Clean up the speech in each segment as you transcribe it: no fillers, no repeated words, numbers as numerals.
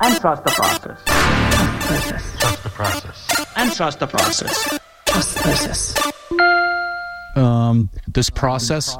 And trust the process. Trust the process. And trust the process. Trust the process. This process.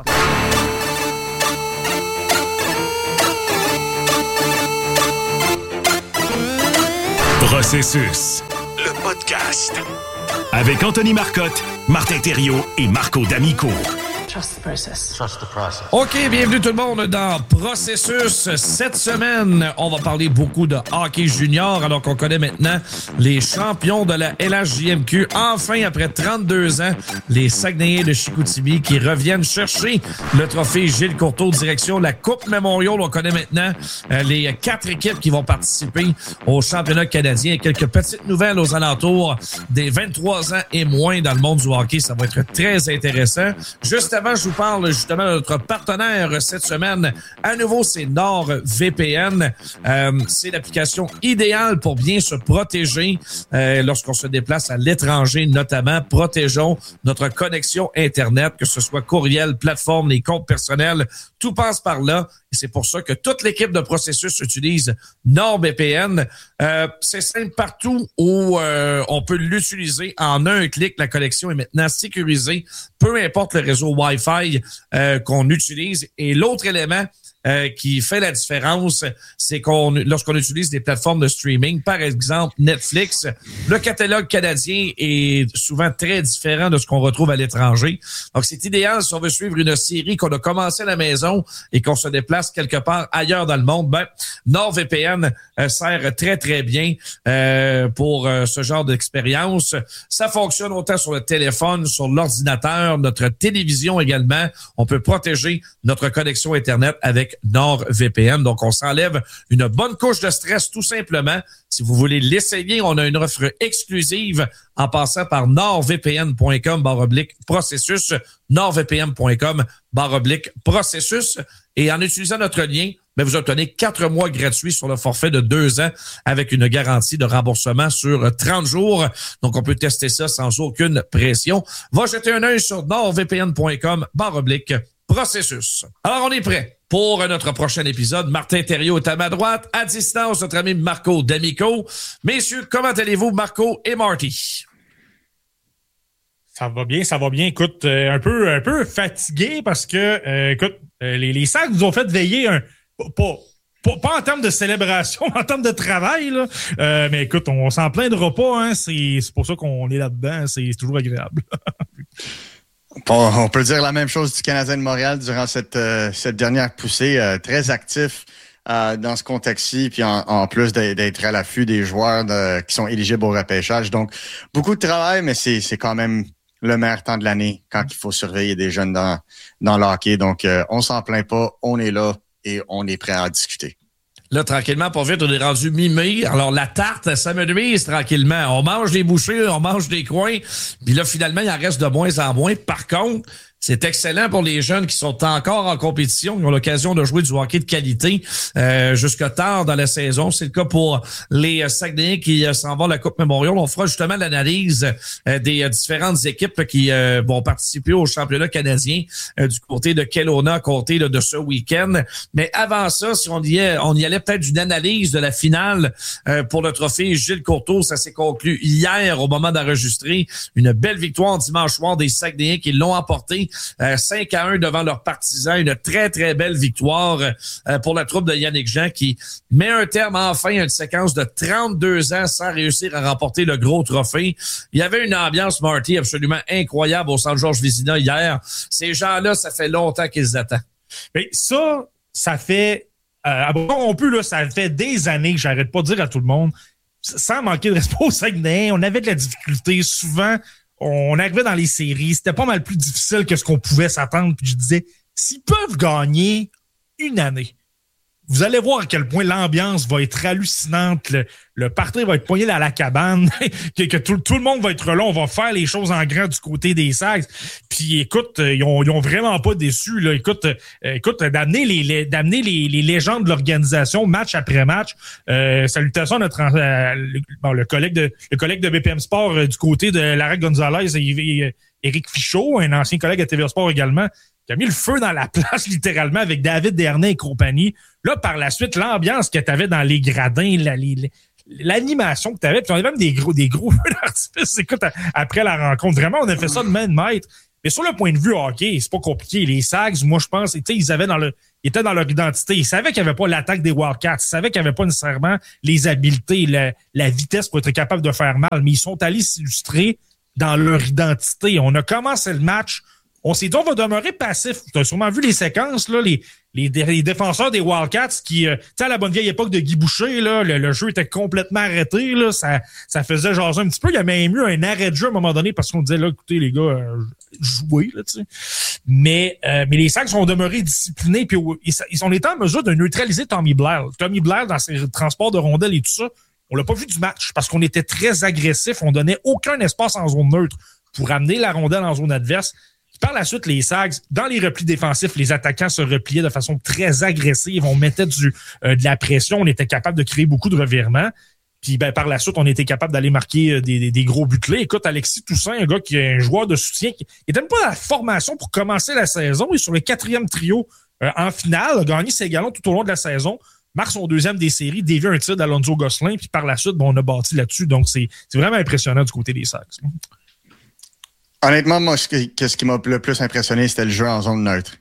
Processus, le podcast. Avec Anthony Marcotte, Martin Thériault et Marco D'Amico. Trust the process. Trust the process. OK, bienvenue tout le monde dans Processus. Cette semaine, on va parler beaucoup de hockey junior, alors qu'on connaît maintenant les champions de la LHJMQ. Enfin, après 32 ans, les Saguenayens de Chicoutimi qui reviennent chercher le trophée Gilles Courteau, direction la Coupe Memorial. On connaît maintenant les 4 équipes qui vont participer au championnat canadien. Quelques petites nouvelles aux alentours des 23 ans et moins dans le monde du hockey. Ça va être très intéressant. Juste avant, je vous parle justement de notre partenaire cette semaine. À nouveau, c'est NordVPN. C'est l'application idéale pour bien se protéger lorsqu'on se déplace à l'étranger, notamment. Protégeons notre connexion Internet, que ce soit courriel, plateforme, les comptes personnels. Tout passe par là. Et c'est pour ça que toute l'équipe de Processus utilise NordVPN. C'est simple partout où on peut l'utiliser. En un clic, la connexion est maintenant sécurisée, peu importe le réseau Wi-Fi qu'on utilise. Et l'autre élément qui fait la différence, c'est lorsqu'on utilise des plateformes de streaming, par exemple Netflix, le catalogue canadien est souvent très différent de ce qu'on retrouve à l'étranger. Donc, c'est idéal si on veut suivre une série qu'on a commencé à la maison et qu'on se déplace quelque part ailleurs dans le monde. Ben, NordVPN sert très, très bien pour ce genre d'expérience. Ça fonctionne autant sur le téléphone, sur l'ordinateur, notre télévision également. On peut protéger notre connexion Internet avec NordVPN. Donc, on s'enlève une bonne couche de stress tout simplement. Si vous voulez l'essayer, on a une offre exclusive en passant par nordvpn.com/processus, nordvpn.com/processus. Et en utilisant notre lien, vous obtenez 4 mois gratuits sur le forfait de 2 ans avec une garantie de remboursement sur 30 jours. Donc, on peut tester ça sans aucune pression. Va jeter un œil sur nordvpn.com/processus. Alors, on est prêt pour notre prochain épisode. Martin Thériault est à ma droite. À distance, notre ami Marco D'Amico. Messieurs, comment allez-vous, Marco et Marty? Ça va bien, ça va bien. Écoute, un peu fatigué parce que, les Sags nous ont fait veiller pas en termes de célébration, en termes de travail, là. Mais écoute, on s'en plaindra pas, hein. C'est pour ça qu'on est là-dedans. C'est toujours agréable. On peut dire la même chose du Canadien de Montréal durant cette dernière poussée. Très actif dans ce contexte-ci, puis en plus d'être à l'affût des joueurs qui sont éligibles au repêchage. Donc, beaucoup de travail, mais c'est quand même le meilleur temps de l'année quand il faut surveiller des jeunes dans le hockey. Donc, on s'en plaint pas, on est là et on est prêt à discuter. Là, tranquillement, pas vite, on est rendu mi-mai. Alors, la tarte, ça me nuise tranquillement. On mange des bouchées, on mange des coins. Puis là, finalement, il en reste de moins en moins. Par contre, c'est excellent pour les jeunes qui sont encore en compétition, qui ont l'occasion de jouer du hockey de qualité jusqu'à tard dans la saison. C'est le cas pour les Saguenayens qui s'en vont à la Coupe Memorial. On fera justement l'analyse des différentes équipes qui vont participer au championnat canadien du côté de Kelowna, côté de ce week-end. Mais avant ça, si on y allait peut-être d'une analyse de la finale pour le trophée Gilles Courteau. Ça s'est conclu hier au moment d'enregistrer. Une belle victoire dimanche soir des Saguenayens qui l'ont emporté 5-1 devant leurs partisans. Une très, très belle victoire pour la troupe de Yannick Jean qui met un terme enfin à une séquence de 32 ans sans réussir à remporter le gros trophée. Il y avait une ambiance, Marty, absolument incroyable au Centre Georges Vézina hier. Ces gens-là, ça fait longtemps qu'ils attendent. Mais ça fait... on peut, là, ça fait des années que j'arrête pas de dire à tout le monde, sans manquer de respect aux Saguenayens, on avait de la difficulté. Souvent, on arrivait dans les séries, c'était pas mal plus difficile que ce qu'on pouvait s'attendre. Puis je disais, s'ils peuvent gagner une année, vous allez voir à quel point l'ambiance va être hallucinante. Le party va être poigné dans la cabane. que tout le monde va être là. On va faire les choses en grand du côté des Sags. Puis écoute, ils ont vraiment pas déçu. Là. Écoute, d'amener les légendes de l'organisation match après match. Salutations à notre le collègue de BPM Sport du côté de Lara Gonzalez et Éric Fichaud, un ancien collègue à TVA Sport également. qui a mis le feu dans la place, littéralement, avec David Dernay et compagnie. Là, par la suite, l'ambiance que tu avais dans les gradins, l'animation que tu avais, puis on avait même des gros feux d'artifice. Écoute, après la rencontre, vraiment, on a fait ça de main de maître. Mais sur le point de vue hockey, c'est pas compliqué. Les Sags, moi, je pense, ils étaient dans leur identité. Ils savaient qu'il n'y avait pas l'attaque des Wildcats. Ils savaient qu'il n'y avait pas nécessairement les habiletés, la vitesse pour être capable de faire mal. Mais ils sont allés s'illustrer dans leur identité. On a commencé le match. On s'est dit, on va demeurer passif. Tu as sûrement vu les séquences, là, les défenseurs des Wildcats qui, tu sais, à la bonne vieille époque de Guy Boucher, là, le jeu était complètement arrêté, là, ça faisait jaser un petit peu. Il y a même eu un arrêt de jeu à un moment donné parce qu'on disait, là, écoutez, les gars, jouez, là, tu sais. Mais les Sags sont demeurés disciplinés puis ils ont été en mesure de neutraliser Tommy Blair. Tommy Blair, dans ses transports de rondelles et tout ça, on l'a pas vu du match parce qu'on était très agressif. On donnait aucun espace en zone neutre pour amener la rondelle en zone adverse. Par la suite, les Sags, dans les replis défensifs, les attaquants se repliaient de façon très agressive. On mettait de la pression. On était capable de créer beaucoup de revirements. Puis par la suite, on était capable d'aller marquer des gros buts clés. Écoute, Alexis Toussaint, un gars qui est un joueur de soutien, qui n'était même pas dans la formation pour commencer la saison. Il est sur le 4e trio en finale, a gagné ses galons tout au long de la saison. Marque son 2e des séries, dévie un tir d'Alonso Gosselin. Puis par la suite, on a bâti là-dessus. Donc, c'est vraiment impressionnant du côté des Sags. Honnêtement, moi, ce qui m'a le plus impressionné, c'était le jeu en zone neutre.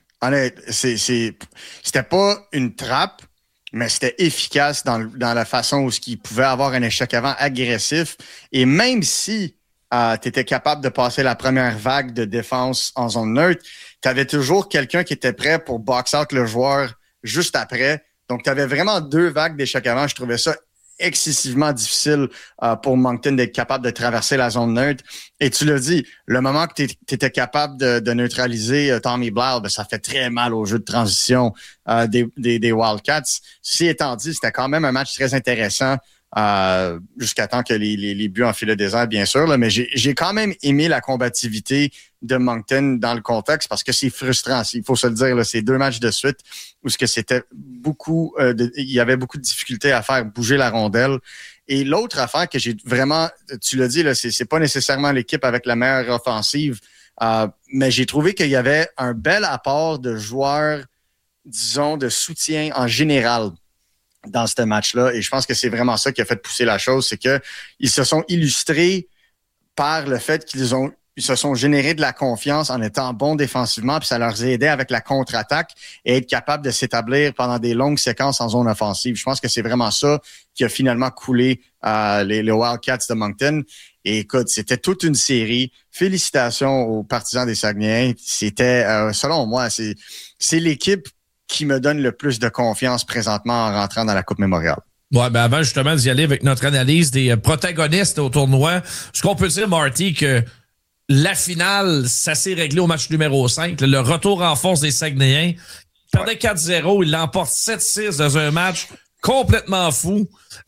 C'était pas une trappe, mais c'était efficace dans la façon où il pouvait avoir un échec avant agressif. Et même si tu étais capable de passer la première vague de défense en zone neutre, tu avais toujours quelqu'un qui était prêt pour box out le joueur juste après. Donc, tu avais vraiment 2 vagues d'échecs avant. Je trouvais ça excessivement difficile pour Moncton d'être capable de traverser la zone neutre. Et tu l'as dit, le moment que tu étais capable de neutraliser Tommy Blair, ça fait très mal au jeu de transition des Wildcats. Ceci étant dit, c'était quand même un match très intéressant jusqu'à temps que les buts enfilaient des airs, bien sûr. Là, mais j'ai quand même aimé la combativité de Moncton dans le contexte parce que c'est frustrant. Il faut se le dire, là, c'est 2 matchs de suite où c'était beaucoup, il y avait beaucoup de difficultés à faire bouger la rondelle. Et l'autre affaire que j'ai vraiment, tu l'as dit, là, c'est pas nécessairement l'équipe avec la meilleure offensive, mais j'ai trouvé qu'il y avait un bel apport de joueurs, disons, de soutien en général dans ce match-là. Et je pense que c'est vraiment ça qui a fait pousser la chose, c'est que ils se sont illustrés par le fait qu'ils se sont générés de la confiance en étant bons défensivement, puis ça leur a aidé avec la contre-attaque et être capable de s'établir pendant des longues séquences en zone offensive. Je pense que c'est vraiment ça qui a finalement coulé les Wildcats de Moncton. Et écoute, c'était toute une série. Félicitations aux partisans des Saguenayens. C'était, selon moi, c'est l'équipe qui me donne le plus de confiance présentement en rentrant dans la Coupe Mémorial. Ouais, ben avant justement d'y aller avec notre analyse des protagonistes au tournoi, ce qu'on peut dire, Marty, que la finale, ça s'est réglé au match numéro 5. Le retour en force des Saguenayens. Ils perdaient 4-0. Ils l'emportent 7-6 dans un match complètement fou.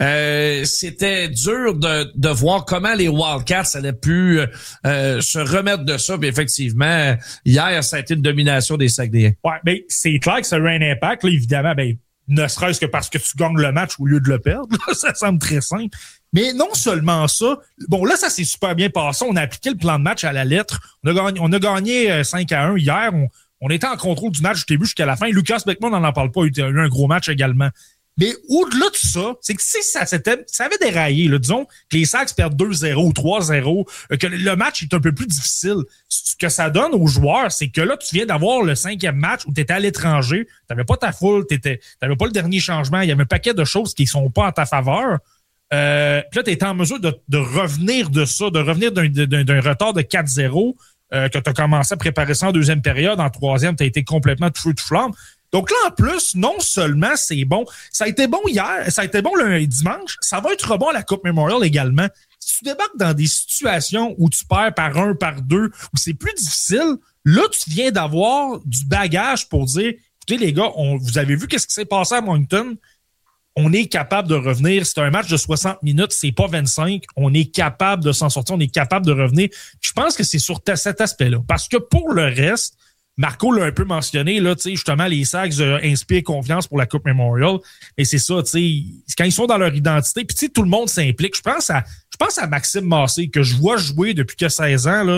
C'était dur de voir comment les Wildcats allaient pu se remettre de ça. Puis effectivement, hier, ça a été une domination des Saguenayens. Ouais, ben c'est clair que ça a eu un impact. Là, évidemment, ne serait-ce que parce que tu gagnes le match au lieu de le perdre. Là, ça semble très simple. Mais non seulement ça, bon là, ça s'est super bien passé. On a appliqué le plan de match à la lettre. On a gagné 5-1 hier. On était en contrôle du match du début jusqu'à la fin. Lucas Beckman, on n'en parle pas. Il a eu un gros match également. Mais au-delà de ça, c'est que si ça avait déraillé, là, disons que les Sags perdent 2-0 ou 3-0, que le match est un peu plus difficile. Ce que ça donne aux joueurs, c'est que là, tu viens d'avoir le 5e match où tu étais à l'étranger, tu n'avais pas ta foule, tu n'avais pas le dernier changement, il y avait un paquet de choses qui sont pas en ta faveur. Puis là, tu étais en mesure de revenir de ça, de revenir d'un retard de 4-0, que tu as commencé à préparer ça en 2e période, en 3e, tu as été complètement tout feu de flamme. Donc là, en plus, non seulement c'est bon, ça a été bon hier, ça a été bon le dimanche, ça va être bon à la Coupe Memorial également. Si tu débarques dans des situations où tu perds par 1, par 2, où c'est plus difficile, là, tu viens d'avoir du bagage pour dire, écoutez les gars, vous avez vu qu'est-ce qui s'est passé à Moncton? On est capable de revenir. C'est un match de 60 minutes, c'est pas 25. On est capable de s'en sortir, on est capable de revenir. Je pense que c'est sur cet aspect-là. Parce que pour le reste, Marco l'a un peu mentionné, là, tu sais, justement, les Sags inspirent confiance pour la Coupe Memorial. Et c'est ça, tu sais, quand ils sont dans leur identité, puis tu sais, tout le monde s'implique. Je pense à Maxime Massé, que je vois jouer depuis que 16 ans, là.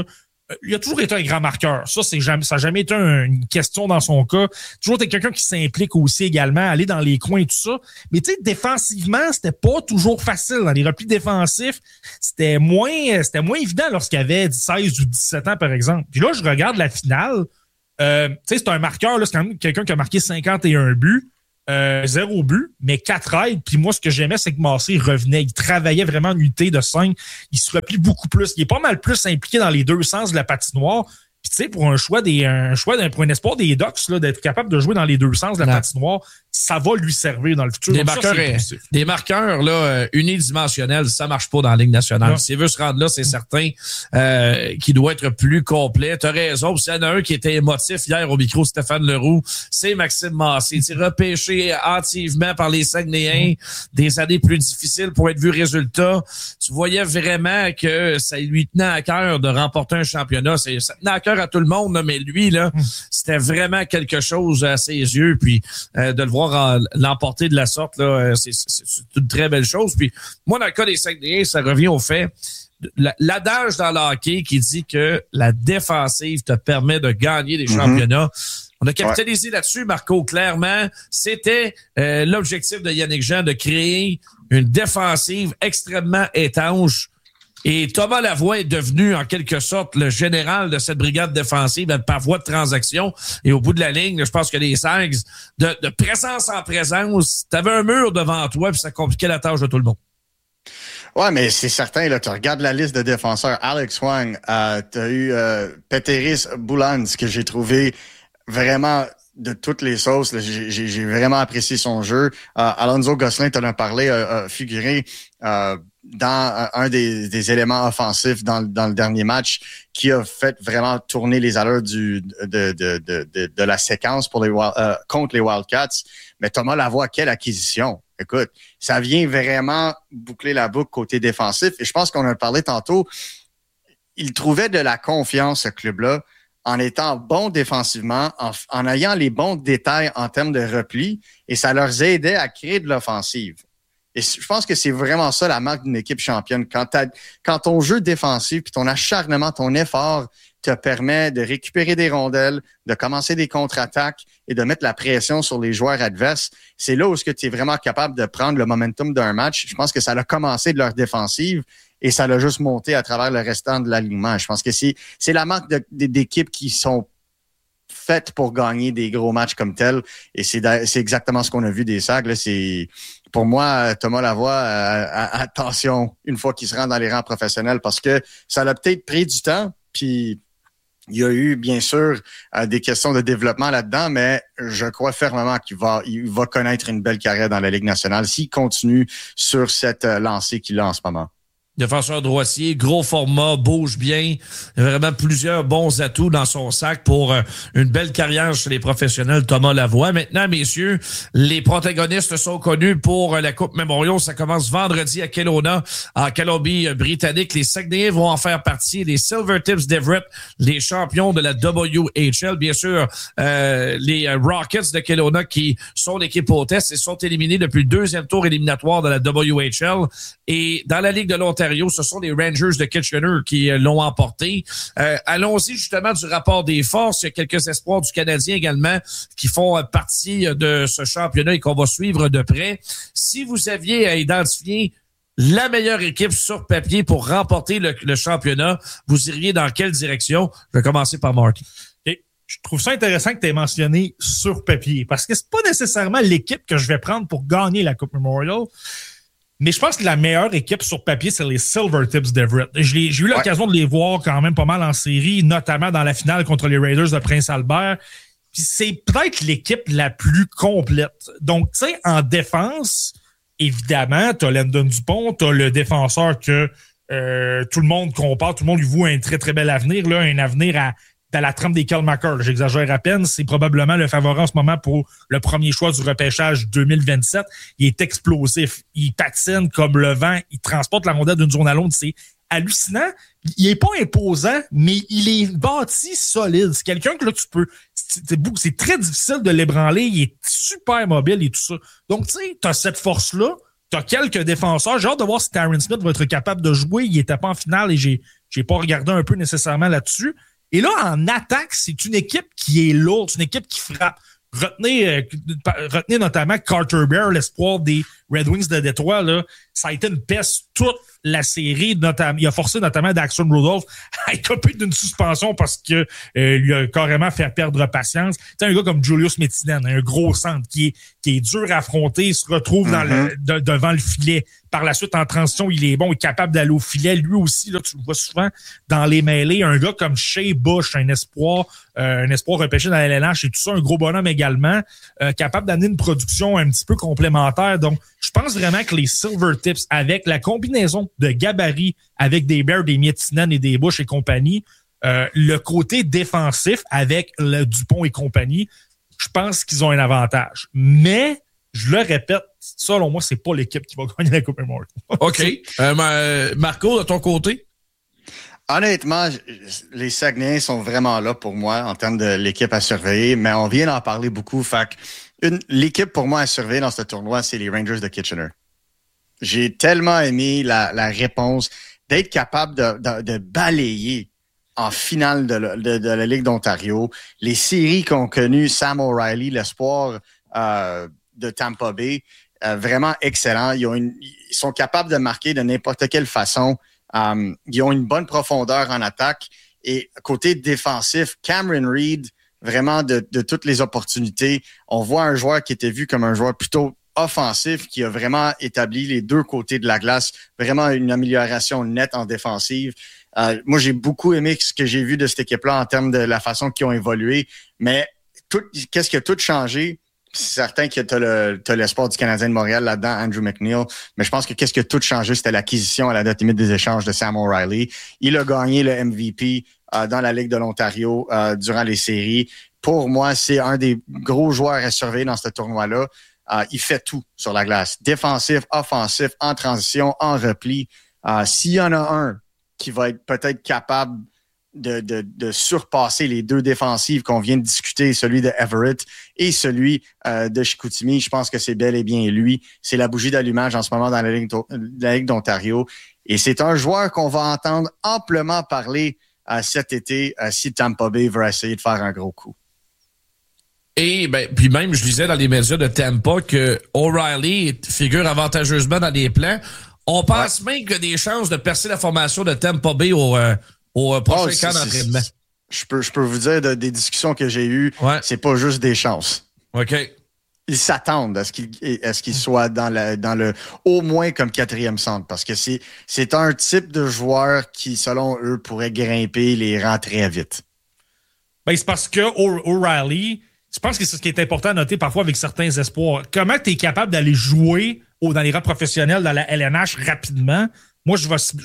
il a toujours été un grand marqueur. Ça n'a jamais été une question dans son cas. Toujours été quelqu'un qui s'implique aussi également, aller dans les coins et tout ça. Mais tu sais, défensivement, c'était pas toujours facile. Dans les replis défensifs, c'était moins évident lorsqu'il avait 16 ou 17 ans, par exemple. Puis là, je regarde la finale. Tu sais, c'est un marqueur, là, c'est quand même quelqu'un qui a marqué 51 buts. 0 but, mais 4 aides. Puis moi, ce que j'aimais, c'est que Massé revenait. Il travaillait vraiment en unité de 5. Il se replie beaucoup plus. Il est pas mal plus impliqué dans les deux sens de la patinoire. Puis tu sais, pour pour un espoir des Ducks, là, d'être capable de jouer dans les deux sens de la patinoire, ça va lui servir dans le futur. Des marqueurs là, unidimensionnels, ça marche pas dans la Ligue nationale. Non. S'il veut se rendre là, c'est certain qu'il doit être plus complet. T'as raison. S'il y en a un qui était émotif hier au micro, Stéphane Leroux, c'est Maxime Massé. Il repêché hâtivement par les Saguenayens, des années plus difficiles pour être vu résultat. Tu voyais vraiment que ça lui tenait à cœur de remporter un championnat. Ça tenait à cœur à tout le monde, là, mais lui, là, c'était vraiment quelque chose à ses yeux. Puis de le voir l'emporter de la sorte, là, c'est une très belle chose. Puis moi, dans le cas des Saguenayens, ça revient au fait, l'adage dans le hockey qui dit que la défensive te permet de gagner des championnats. On a capitalisé là-dessus, Marco, clairement. C'était l'objectif de Yannick Jean de créer une défensive extrêmement étanche. Et Thomas Lavoie est devenu, en quelque sorte, le général de cette brigade défensive par voie de transaction. Et au bout de la ligne, je pense que les Sags, de présence en présence, t'avais un mur devant toi puis ça compliquait la tâche de tout le monde. Ouais, mais c'est certain, là, tu regardes la liste de défenseurs. Alex Wang, t'as eu Peteris Boulans, que j'ai trouvé vraiment de toutes les sauces. Là, j'ai vraiment apprécié son jeu. Alonso Gosselin, t'en as parlé, a figuré dans un des éléments offensifs dans le dernier match qui a fait vraiment tourner les allures de la séquence pour contre les Wildcats. Mais Thomas Lavoie, quelle acquisition! Écoute, ça vient vraiment boucler la boucle côté défensif. Et je pense qu'on a parlé tantôt, il trouvait de la confiance, ce club-là, en étant bon défensivement, en ayant les bons détails en termes de repli, et ça leur aidait à créer de l'offensive. Et je pense que c'est vraiment ça la marque d'une équipe championne. Quand ton jeu défensif, puis ton acharnement, ton effort te permet de récupérer des rondelles, de commencer des contre-attaques et de mettre la pression sur les joueurs adverses, c'est là où tu es vraiment capable de prendre le momentum d'un match. Je pense que ça a commencé de leur défensive et ça l'a juste monté à travers le restant de l'alignement. Je pense que c'est la marque d'équipes qui sont faites pour gagner des gros matchs comme tel. Et c'est exactement ce qu'on a vu des Sags. Là, pour moi, Thomas Lavoie, attention, une fois qu'il se rend dans les rangs professionnels, parce que ça l'a peut-être pris du temps, puis il y a eu, bien sûr, des questions de développement là-dedans, mais je crois fermement qu'il va connaître une belle carrière dans la Ligue nationale s'il continue sur cette lancée qu'il a en ce moment. Défenseur droitier, gros format, bouge bien. Vraiment plusieurs bons atouts dans son sac pour une belle carrière chez les professionnels Thomas Lavoie. Maintenant, messieurs, les protagonistes sont connus pour la Coupe Memorial. Ça commence vendredi à Kelowna, en Colombie-Britannique. Les Saguenayens vont en faire partie. Les Silvertips d'Everett, les champions de la WHL. Bien sûr, les Rockets de Kelowna qui sont l'équipe hôtesse et sont éliminés depuis le deuxième tour éliminatoire de la WHL. Et dans la Ligue de l'Ontario, ce sont les Rangers de Kitchener qui l'ont emporté. Allons-y justement du rapport des forces. Il y a quelques espoirs du Canadien également qui font partie de ce championnat et qu'on va suivre de près. Si vous aviez à identifier la meilleure équipe sur papier pour remporter le championnat, vous iriez dans quelle direction? Je vais commencer par Marty. Je trouve ça intéressant que tu aies mentionné sur papier parce que c'est pas nécessairement l'équipe que je vais prendre pour gagner la Coupe Memorial. Mais je pense que la meilleure équipe sur papier, c'est les Silvertips d'Everett. J'ai eu l'occasion de les voir quand même pas mal en série, notamment dans la finale contre les Raiders de Prince-Albert. Puis c'est peut-être l'équipe la plus complète. Donc, tu sais, en défense, évidemment, t'as Landon Dupont, t'as le défenseur que tout le monde compare, tout le monde lui voit un très, très bel avenir, là, un avenir à la trempe des Kelmaker. J'exagère à peine. C'est probablement le favori en ce moment pour le premier choix du repêchage 2027. Il est explosif. Il patine comme le vent. Il transporte la rondelle d'une zone à l'autre. C'est hallucinant. Il est pas imposant, mais il est bâti solide. C'est quelqu'un que là, tu peux... C'est très difficile de l'ébranler. Il est super mobile et tout ça. Donc, tu sais, t'as cette force-là. T'as quelques défenseurs. J'ai hâte de voir si Tyron Smith va être capable de jouer. Il était pas en finale et j'ai J'ai pas regardé un peu nécessairement là-dessus. Et là, en attaque, c'est une équipe qui est lourde, c'est une équipe qui frappe. Retenez notamment Carter Bear, l'espoir des Red Wings de Détroit. Là, ça a été une peste toute la série. Il a forcé notamment Daxton Rudolph à écoper d'une suspension parce que lui a carrément fait perdre patience. Tu sais, un gars comme Julius Metinen, un gros centre qui est dur à affronter, se retrouve devant le filet. Par la suite, en transition, il est bon, il est capable d'aller au filet. Lui aussi, là, tu le vois souvent dans les mêlées. Un gars comme Shea Bush, un espoir repêché dans la LNH et tout ça, un gros bonhomme également, capable d'amener une production un petit peu complémentaire. Donc, je pense vraiment que les Silvertips, avec la combinaison de gabarit avec des Bears, des Miettinen et des Bush et compagnie, le côté défensif avec le Dupont et compagnie, je pense qu'ils ont un avantage. Mais, je le répète, selon moi, c'est pas l'équipe qui va gagner la Coupe Memorial. OK. Marco, de ton côté? Honnêtement, les Saguenayens sont vraiment là pour moi en termes de l'équipe à surveiller, mais on vient d'en parler beaucoup. Fait que l'équipe pour moi à surveiller dans ce tournoi, c'est les Rangers de Kitchener. J'ai tellement aimé la réponse d'être capable de balayer en finale de la Ligue d'Ontario. Les séries qu'ont connues Sam O'Reilly, l'espoir de Tampa Bay, vraiment excellent. Ils sont capables de marquer de n'importe quelle façon. Ils ont une bonne profondeur en attaque. Et côté défensif, Cameron Reed, vraiment de toutes les opportunités. On voit un joueur qui était vu comme un joueur plutôt offensif, qui a vraiment établi les deux côtés de la glace, vraiment une amélioration nette en défensive. Moi, j'ai beaucoup aimé ce que j'ai vu de cette équipe-là en termes de la façon qu'ils ont évolué. Mais qu'est-ce qui a tout changé? C'est certain que t'as l'espoir du Canadien de Montréal là-dedans, Andrew McNeil. Mais je pense que qu'est-ce qui a tout changé, c'était l'acquisition à la date limite des échanges de Sam O'Reilly. Il a gagné le MVP dans la Ligue de l'Ontario durant les séries. Pour moi, c'est un des gros joueurs à surveiller dans ce tournoi-là. Il fait tout sur la glace. Défensif, offensif, en transition, en repli. S'il y en a un qui va être peut-être capable de surpasser les deux défensives qu'on vient de discuter, celui de Everett et celui de Chicoutimi, je pense que c'est bel et bien lui. C'est la bougie d'allumage en ce moment dans la Ligue d'Ontario. Et c'est un joueur qu'on va entendre amplement parler cet été si Tampa Bay veut essayer de faire un gros coup. Et puis même, je lisais dans les médias de Tampa que O'Reilly figure avantageusement dans les plans. On pense même qu'il y a des chances de percer la formation de Tampa Bay au prochain camp d'entraînement. Je peux vous dire des discussions que j'ai eues, c'est pas juste des chances. OK. Ils s'attendent à ce qu'il soit dans le au moins comme 4e centre, parce que c'est un type de joueur qui, selon eux, pourrait grimper les rangs très vite. Ben, c'est parce que O'Reilly, je pense que c'est ce qui est important à noter parfois avec certains espoirs. Comment tu es capable d'aller jouer dans les rangs professionnels dans la LNH rapidement? Moi,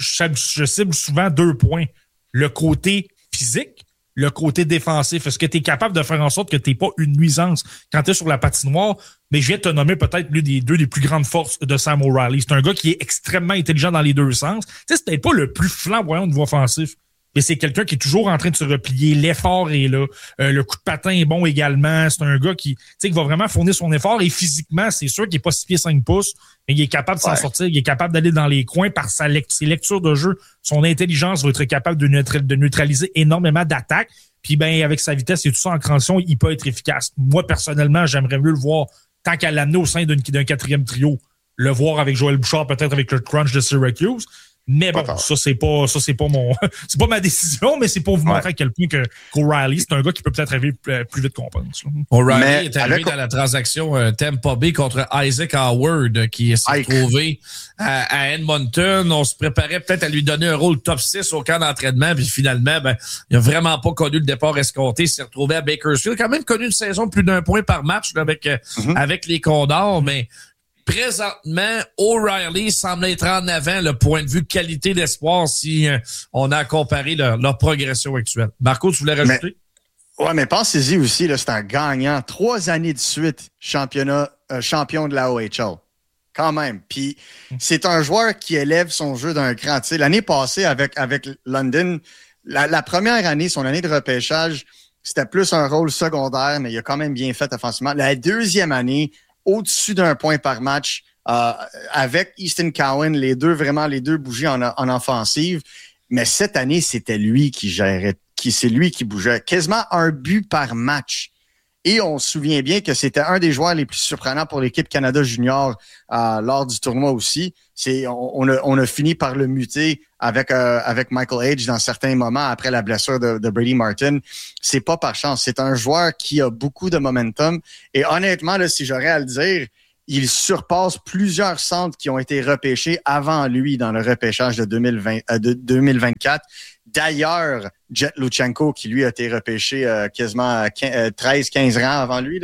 je cible souvent 2 points. Le côté physique, le côté défensif. Est-ce que tu es capable de faire en sorte que tu n'es pas une nuisance quand tu es sur la patinoire? Mais je viens de te nommer peut-être l'une des deux des plus grandes forces de Sam O'Reilly. C'est un gars qui est extrêmement intelligent dans les deux sens. Tu sais, c'est peut-être pas le plus flamboyant au niveau offensif, mais c'est quelqu'un qui est toujours en train de se replier. L'effort est là. Le coup de patin est bon également. C'est un gars qui va vraiment fournir son effort. Et physiquement, c'est sûr qu'il n'est pas 6 pieds 5 pouces, mais il est capable de s'en sortir. Il est capable d'aller dans les coins par ses lectures de jeu. Son intelligence va être capable de neutraliser énormément d'attaques. Puis avec sa vitesse et tout ça en transition, il peut être efficace. Moi, personnellement, j'aimerais mieux le voir tant qu'à l'amener au sein d'un 4e trio. Le voir avec Joël Bouchard, peut-être avec le crunch de Syracuse. Mais bon, ça c'est pas c'est pas ma décision, mais c'est pour vous montrer à quel point qu'O'Reilly, c'est un gars qui peut peut-être arriver plus vite qu'on pense. O'Reilly est arrivé dans la transaction Tampa Bay contre Isaac Howard, qui s'est trouvé à Edmonton. On se préparait peut-être à lui donner un rôle top 6 au camp d'entraînement, puis finalement, il a vraiment pas connu le départ escompté. Il s'est retrouvé à Bakersfield. Quand même connu une saison de plus d'1 point par match là, avec les Condors, mais présentement, O'Reilly semble être en avant le point de vue qualité d'espoir si on a comparé leur progression actuelle. Marco, tu voulais rajouter? Mais pensez-y aussi, là, c'est un gagnant. 3 années de suite, champion de la OHL. Quand même. Puis c'est un joueur qui élève son jeu d'un cran. Tu sais, l'année passée avec London, la première année, son année de repêchage, c'était plus un rôle secondaire, mais il a quand même bien fait offensivement. La deuxième année, au-dessus d'1 point par match, avec Easton Cowan, les deux bougies en offensive. Mais cette année, c'était lui qui gérait, c'est lui qui bougeait. Quasiment un but par match. Et on se souvient bien que c'était un des joueurs les plus surprenants pour l'équipe Canada Junior lors du tournoi aussi. On a fini par le muter avec Michael Age dans certains moments après la blessure de Brady Martin. C'est pas par chance. C'est un joueur qui a beaucoup de momentum. Et honnêtement, là, si j'aurais à le dire, il surpasse plusieurs centres qui ont été repêchés avant lui dans le repêchage de 2024. D'ailleurs, Jet Luchenko, qui lui a été repêché quasiment 13-15 rangs avant lui, là,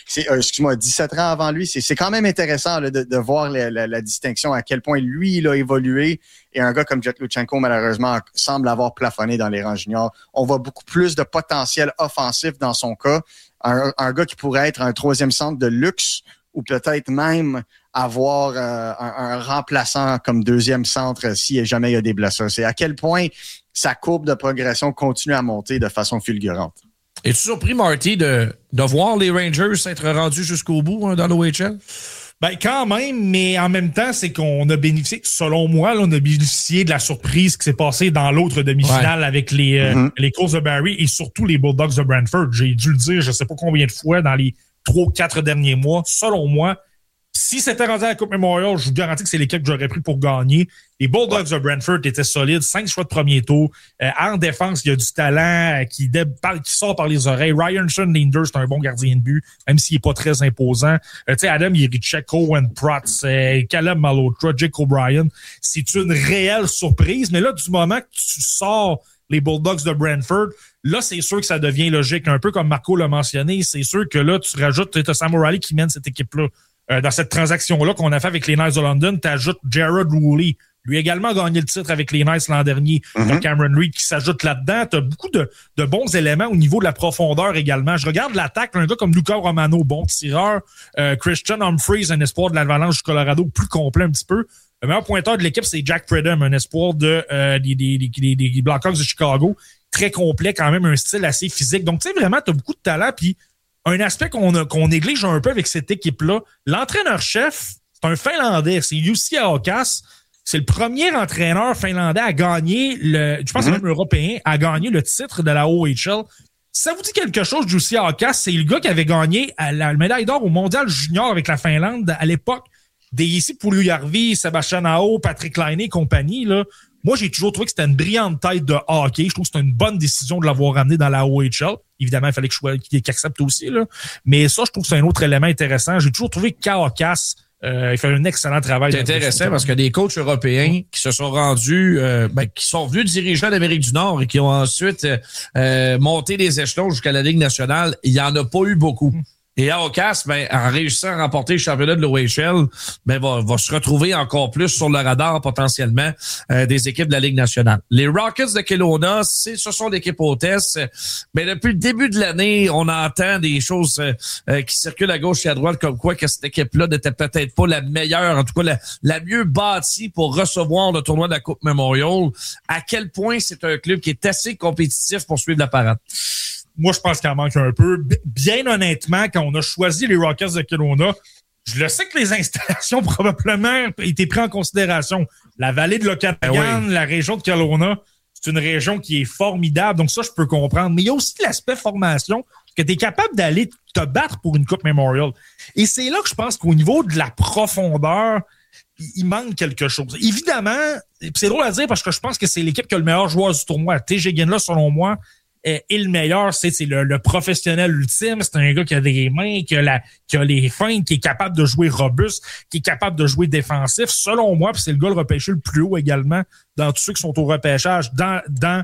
17 rangs avant lui. C'est quand même intéressant là, de voir la distinction, à quel point lui, il a évolué. Et un gars comme Jet Luchenko, malheureusement, semble avoir plafonné dans les rangs juniors. On voit beaucoup plus de potentiel offensif dans son cas. Un gars qui pourrait être un troisième centre de luxe, ou peut-être même avoir un remplaçant comme deuxième centre si jamais il y a des blessures. C'est à quel point sa courbe de progression continue à monter de façon fulgurante. Es-tu surpris, Marty, de voir les Rangers s'être rendus jusqu'au bout dans l'OHL? Ben, quand même, mais en même temps, c'est qu'on a bénéficié, selon moi, là, on a bénéficié de la surprise qui s'est passée dans l'autre demi-finale avec les Colts de Barrie et surtout les Bulldogs de Brantford. J'ai dû le dire, je sais pas combien de fois dans les 3 ou 4 derniers mois. Selon moi, si c'était rendu à la Coupe Memorial, je vous garantis que c'est l'équipe que j'aurais pris pour gagner. Les Bulldogs de Brantford étaient solides, 5 choix de premier tour. En défense, il y a du talent qui sort par les oreilles. Ryan Schoenlinder, c'est un bon gardien de but, même s'il n'est pas très imposant. Tu sais, Adam Yerichek, Owen Protz, Caleb Malhotra, Jake O'Brien. C'est une réelle surprise. Mais là, du moment que tu sors les Bulldogs de Brantford, là, c'est sûr que ça devient logique. Un peu comme Marco l'a mentionné, c'est sûr que là, tu rajoutes, tu as Sam O'Reilly qui mène cette équipe-là. Dans cette transaction-là qu'on a fait avec les Knights de London, tu ajoutes Jared Woolley. Lui a également gagné le titre avec les Knights l'an dernier. T'as Cameron Reid qui s'ajoute là-dedans. Tu as beaucoup de bons éléments au niveau de la profondeur également. Je regarde l'attaque, un gars comme Luca Romano, bon tireur. Christian Humphreys, un espoir de l'Avalanche du Colorado, plus complet un petit peu. Le meilleur pointeur de l'équipe, c'est Jack Pridham, un espoir des Blackhawks de Chicago. Très complet, quand même, un style assez physique. Donc, tu sais, vraiment, tu as beaucoup de talent. Puis, un aspect qu'on néglige un peu avec cette équipe-là, l'entraîneur-chef, c'est un Finlandais, c'est Jussi Ahokas. C'est le premier entraîneur finlandais à gagner je pense que c'est même européen, à gagner le titre de la OHL. Ça vous dit quelque chose, Jussi Ahokas? C'est le gars qui avait gagné la médaille d'or au Mondial Junior avec la Finlande à l'époque. Des ici Puljujärvi, Sébastien Aho, Patrick Laine et compagnie, là. Moi, j'ai toujours trouvé que c'était une brillante tête de hockey. Je trouve que c'était une bonne décision de l'avoir ramené dans la OHL. Évidemment, il fallait qu'il accepte aussi, là. Mais ça, je trouve que c'est un autre élément intéressant. J'ai toujours trouvé qu'Ahokas, il fait un excellent travail. C'est intéressant parce que des coachs européens qui se sont rendus, qui sont venus diriger l'Amérique du Nord et qui ont ensuite monté les échelons jusqu'à la Ligue nationale, il n'y en a pas eu beaucoup. Et Ahokas, en réussissant à remporter le championnat de l'OHL, va se retrouver encore plus sur le radar potentiellement des équipes de la Ligue nationale. Les Rockets de Kelowna, ce sont l'équipe hôtesse. Mais depuis le début de l'année, on entend des choses qui circulent à gauche et à droite comme quoi que cette équipe-là n'était peut-être pas la meilleure, en tout cas la mieux bâtie pour recevoir le tournoi de la Coupe Memorial. À quel point c'est un club qui est assez compétitif pour suivre la parade? Moi, je pense qu'il en manque un peu. Bien honnêtement, quand on a choisi les Rockets de Kelowna, je le sais que les installations probablement étaient prises en considération. La vallée de l'Okanagan, la région de Kelowna, c'est une région qui est formidable. Donc ça, je peux comprendre. Mais il y a aussi l'aspect formation, que tu es capable d'aller te battre pour une Coupe Memorial. Et c'est là que je pense qu'au niveau de la profondeur, il manque quelque chose. Évidemment, c'est drôle à dire parce que je pense que c'est l'équipe qui a le meilleur joueur du tournoi. TJ Ginla, selon moi, et le meilleur, c'est le professionnel ultime. C'est un gars qui a des mains, qui a les feintes, qui est capable de jouer robuste, qui est capable de jouer défensif. Selon moi, puis c'est le gars le repêché le plus haut également dans tous ceux qui sont au repêchage dans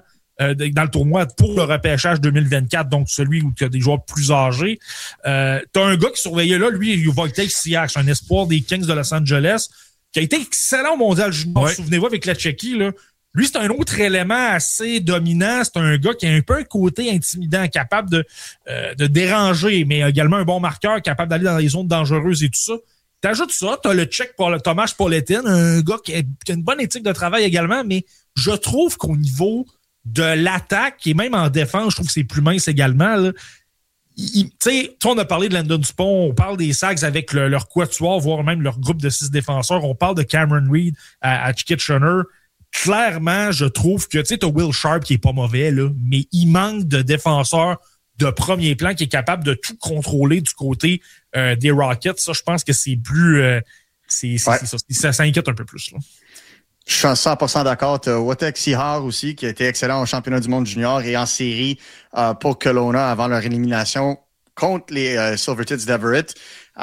le tournoi pour le repêchage 2024, donc celui où il y a des joueurs plus âgés. T'as un gars qui surveillait là, lui, Wojtek Siak, un espoir des Kings de Los Angeles, qui a été excellent au Mondial Junior. Ouais. Souvenez-vous avec la Tchéquie, là. Lui, c'est un autre élément assez dominant. C'est un gars qui a un peu un côté intimidant, capable de déranger, mais également un bon marqueur, capable d'aller dans les zones dangereuses et tout ça. T'ajoutes ça, t'as le Tchèque pour le Tomáš Politin, un gars qui a une bonne éthique de travail également, mais je trouve qu'au niveau de l'attaque et même en défense, je trouve que c'est plus mince également, là. Tu sais, on a parlé de Landon Dupont, on parle des Sags avec leur quatuor, voire même leur groupe de 6 défenseurs. On parle de Cameron Reid à Kitchener. clairement, je trouve que, tu sais, t'as Will Sharp qui est pas mauvais, là, mais il manque de défenseurs de premier plan qui est capable de tout contrôler du côté des Rockets. Ça, je pense que c'est plus... ça s'inquiète un peu plus, là. Je suis 100% d'accord. Tu as Wojtek Sihar aussi, qui a été excellent au championnat du monde junior et en série pour Kelowna avant leur élimination contre les Silvertits d'Everett.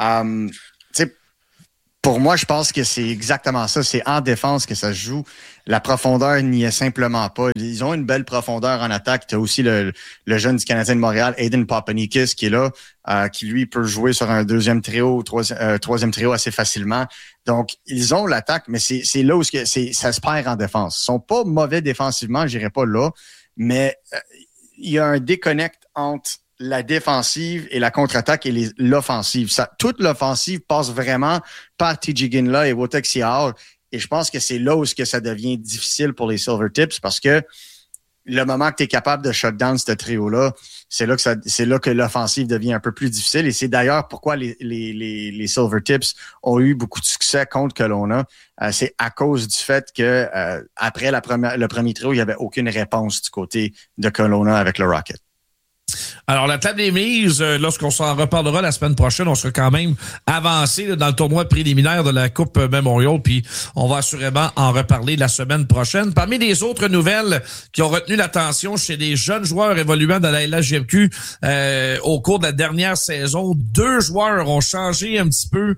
Pour moi, je pense que c'est exactement ça. C'est en défense que ça se joue. La profondeur n'y est simplement pas. Ils ont une belle profondeur en attaque. Tu as aussi le jeune du Canadien de Montréal, Aiden Papanikis, qui est là, qui lui peut jouer sur un troisième trio assez facilement. Donc, ils ont l'attaque, mais c'est là où ça se perd en défense. Ils sont pas mauvais défensivement, je dirais pas là, mais il y a un déconnect entre la défensive et la contre-attaque et l'offensive. Toute l'offensive passe vraiment par TJ Ginla et Wojtek Sihar. Et je pense que c'est là où ça devient difficile pour les Silvertips parce que le moment que tu es capable de shut down ce trio-là, c'est là que l'offensive devient un peu plus difficile. Et c'est d'ailleurs pourquoi les Silvertips ont eu beaucoup de succès contre Kelowna. C'est à cause du fait que après le premier trio, il n'y avait aucune réponse du côté de Kelowna avec le Rocket. Alors, la table des mises, lorsqu'on s'en reparlera la semaine prochaine, on sera quand même avancé là, dans le tournoi préliminaire de la Coupe Memorial, puis on va assurément en reparler la semaine prochaine. Parmi les autres nouvelles qui ont retenu l'attention chez les jeunes joueurs évoluant dans la LHJMQ au cours de la dernière saison, 2 joueurs ont changé un petit peu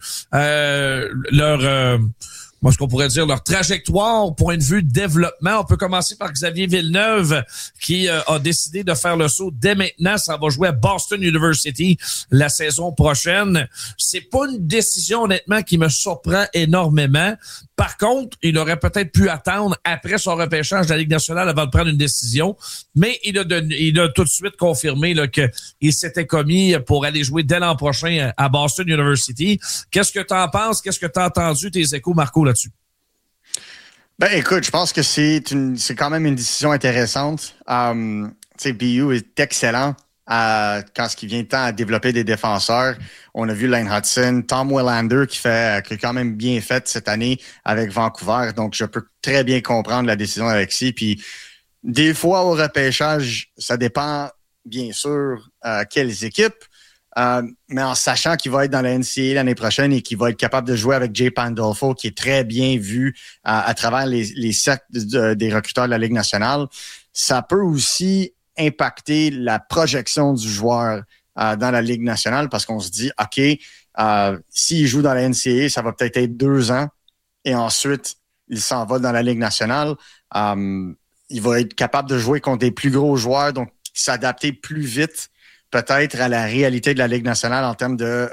ce qu'on pourrait dire leur trajectoire au point de vue développement. On peut commencer par Xavier Villeneuve qui a décidé de faire le saut dès maintenant. Ça va jouer à Boston University la saison prochaine. C'est pas une décision honnêtement qui me surprend énormément. Par contre, il aurait peut-être pu attendre après son repêchage de la Ligue nationale avant de prendre une décision, mais il a tout de suite confirmé là, qu'il s'était commis pour aller jouer dès l'an prochain à Boston University. Qu'est-ce que tu en penses? Qu'est-ce que tu as entendu tes échos, Marco, là-dessus? Ben écoute, je pense que c'est quand même une décision intéressante. Tu sais, BU est excellent quand ce qui vient de temps à développer des défenseurs. On a vu Lane Hudson, Tom Willander qui a quand même bien fait cette année avec Vancouver. Donc, je peux très bien comprendre la décision d'Alexis. Puis, des fois, au repêchage, ça dépend, bien sûr, quelles équipes. Mais en sachant qu'il va être dans la NCAA l'année prochaine et qu'il va être capable de jouer avec Jay Pandolfo, qui est très bien vu à travers les cercles des recruteurs de la Ligue nationale, ça peut aussi impacter la projection du joueur dans la Ligue nationale parce qu'on se dit, OK, s'il joue dans la NCAA, ça va peut-être être 2 ans et ensuite, il s'en va dans la Ligue nationale. Il va être capable de jouer contre des plus gros joueurs, donc s'adapter plus vite peut-être à la réalité de la Ligue nationale en termes de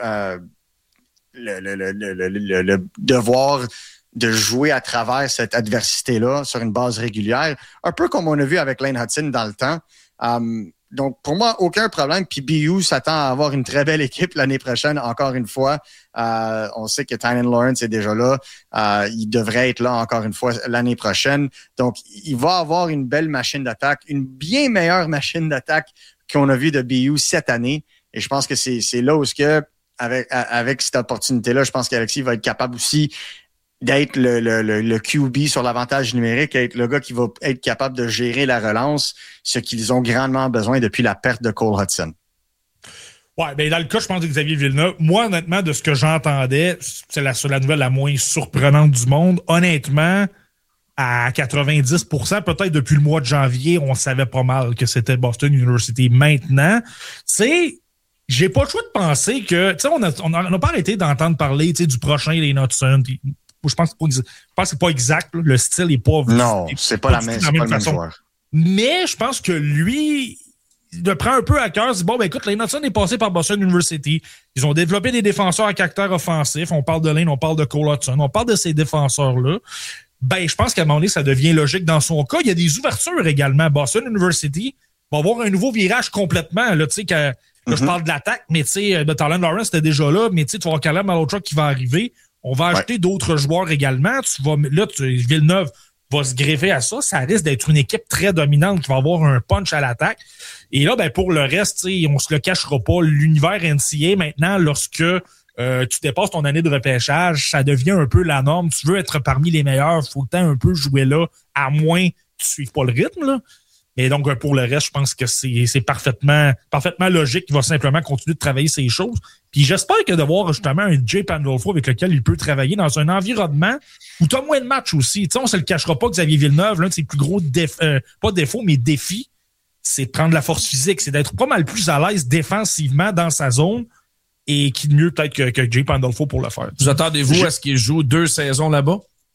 le devoir de jouer à travers cette adversité-là sur une base régulière, un peu comme on a vu avec Lane Hudson dans le temps. Donc, pour moi, aucun problème. Puis BU s'attend à avoir une très belle équipe l'année prochaine, encore une fois. On sait que Tynan Lawrence est déjà là. Il devrait être là encore une fois l'année prochaine. Donc, il va avoir une belle machine d'attaque, une bien meilleure machine d'attaque qu'on a vu de BU cette année. Et je pense que c'est là où avec cette opportunité-là, je pense qu'Alexis va être capable aussi d'être le QB sur l'avantage numérique, être le gars qui va être capable de gérer la relance, ce qu'ils ont grandement besoin depuis la perte de Cole Hudson. Ouais, ben dans le cas, je pense de Xavier Villeneuve, moi, honnêtement, de ce que j'entendais, c'est la nouvelle la moins surprenante du monde. Honnêtement, à 90%, peut-être depuis le mois de janvier, on savait pas mal que c'était Boston University. Maintenant, tu sais, j'ai pas le choix de penser que, tu sais, on n'a pas arrêté d'entendre parler, tu sais, du prochain Lane Hudson. Je pense que c'est pas exact. Là. Le style est pas... Non, c'est pas la même façon. Joueur. Mais je pense que lui, il le prend un peu à cœur. Il dit, bon, ben écoute, Lane Hudson est passé par Boston University. Ils ont développé des défenseurs à caractère offensif. On parle de Lane, on parle de Cole Hudson. On parle de ces défenseurs-là. Ben, je pense qu'à un moment donné, ça devient logique dans son cas. Il y a des ouvertures également. Boston University va avoir un nouveau virage complètement. Là, tu sais, je parle de l'attaque, mais tu sais, de Tynan Lawrence, c'était déjà là. Mais tu sais, tu vas avoir Caleb Malhotra qui va arriver. On va acheter d'autres joueurs également. Villeneuve va se greffer à ça. Ça risque d'être une équipe très dominante qui va avoir un punch à l'attaque. Et là, ben pour le reste, on se le cachera pas. L'univers NCAA, maintenant, lorsque tu dépasses ton année de repêchage, ça devient un peu la norme. Tu veux être parmi les meilleurs, il faut le temps un peu jouer là, à moins que tu ne suives pas le rythme, là. Et donc, pour le reste, je pense que c'est parfaitement logique. Il va simplement continuer de travailler ces choses. Puis j'espère que de voir justement un Jay Pandolfo avec lequel il peut travailler dans un environnement où tu as moins de matchs aussi. Tu sais, on se le cachera pas que Xavier Villeneuve, l'un de ses plus gros pas défauts, mais défis, c'est de prendre la force physique. C'est d'être pas mal plus à l'aise défensivement dans sa zone. Et qui de mieux peut-être que Jay Pandolfo pour le faire. Vous attendez-vous à ce qu'il joue 2 saisons là-bas?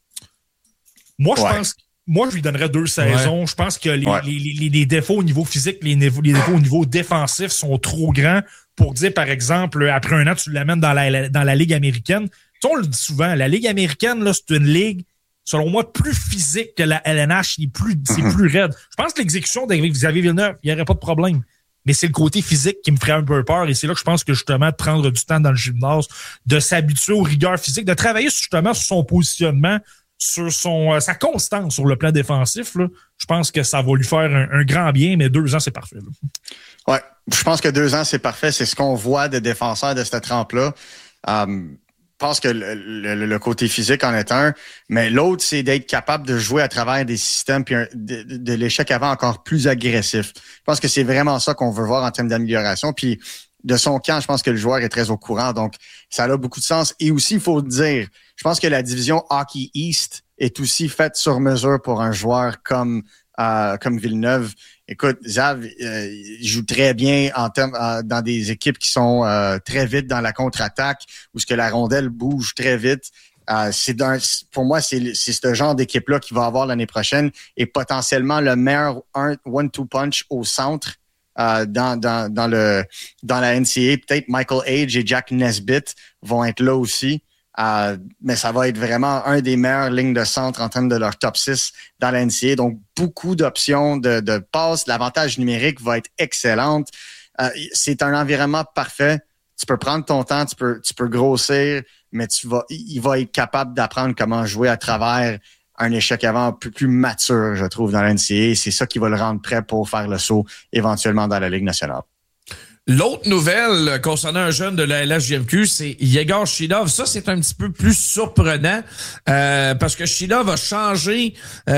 Moi, je lui donnerais 2 saisons. Ouais. Je pense que les défauts au niveau physique, les défauts au niveau défensif sont trop grands pour dire, par exemple, après un an, tu l'amènes dans la Ligue américaine. Tu sais, on le dit souvent, la Ligue américaine, là, c'est une ligue, selon moi, plus physique que la LNH. C'est plus raide. Je pense que l'exécution d'Xavier Villeneuve, il n'y aurait pas de problème. Mais c'est le côté physique qui me ferait un peu peur. Et c'est là que je pense que justement, de prendre du temps dans le gymnase, de s'habituer aux rigueurs physiques, de travailler justement sur son positionnement, sur sa constance sur le plan défensif, là, je pense que ça va lui faire un grand bien, mais 2 ans, c'est parfait. Là. Ouais, je pense que 2 ans, c'est parfait. C'est ce qu'on voit de défenseurs de cette trempe-là. Je pense que le côté physique en est un, mais l'autre, c'est d'être capable de jouer à travers des systèmes puis de l'échec avant encore plus agressif. Je pense que c'est vraiment ça qu'on veut voir en termes d'amélioration. Puis de son camp, je pense que le joueur est très au courant, donc ça a beaucoup de sens. Et aussi, il faut dire, je pense que la division Hockey East est aussi faite sur mesure pour un joueur comme Villeneuve. Écoute, Zav, il joue très bien dans des équipes qui sont très vite dans la contre-attaque, où ce que la rondelle bouge très vite. Pour moi, c'est ce genre d'équipe-là qui va avoir l'année prochaine et potentiellement le meilleur 1-2 punch au centre dans la NCAA. Peut-être Michael Age et Jack Nesbitt vont être là aussi. Mais ça va être vraiment un des meilleures lignes de centre en termes de leur top 6 dans la NCAA. Donc, beaucoup d'options de passes. L'avantage numérique va être excellente. C'est un environnement parfait. Tu peux prendre ton temps, tu peux grossir, mais il va être capable d'apprendre comment jouer à travers un échec avant un peu plus mature, je trouve, dans la NCAA. C'est ça qui va le rendre prêt pour faire le saut éventuellement dans la Ligue nationale. L'autre nouvelle concernant un jeune de la LHJMQ, c'est Yegor Shilov. Ça, c'est un petit peu plus surprenant parce que Shilov a changé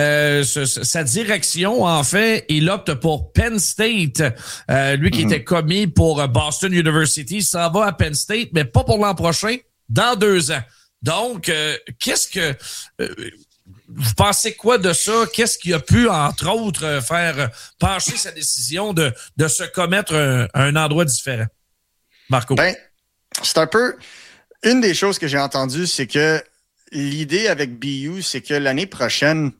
sa direction. En fait, il opte pour Penn State. Lui qui était commis pour Boston University, s'en va à Penn State, mais pas pour l'an prochain, dans 2 ans. Donc, qu'est-ce que... vous pensez quoi de ça? Qu'est-ce qui a pu, entre autres, faire pencher sa décision de se commettre un endroit différent? Marco? Ben, c'est un peu... Une des choses que j'ai entendues, c'est que l'idée avec BU, c'est que l'année prochaine,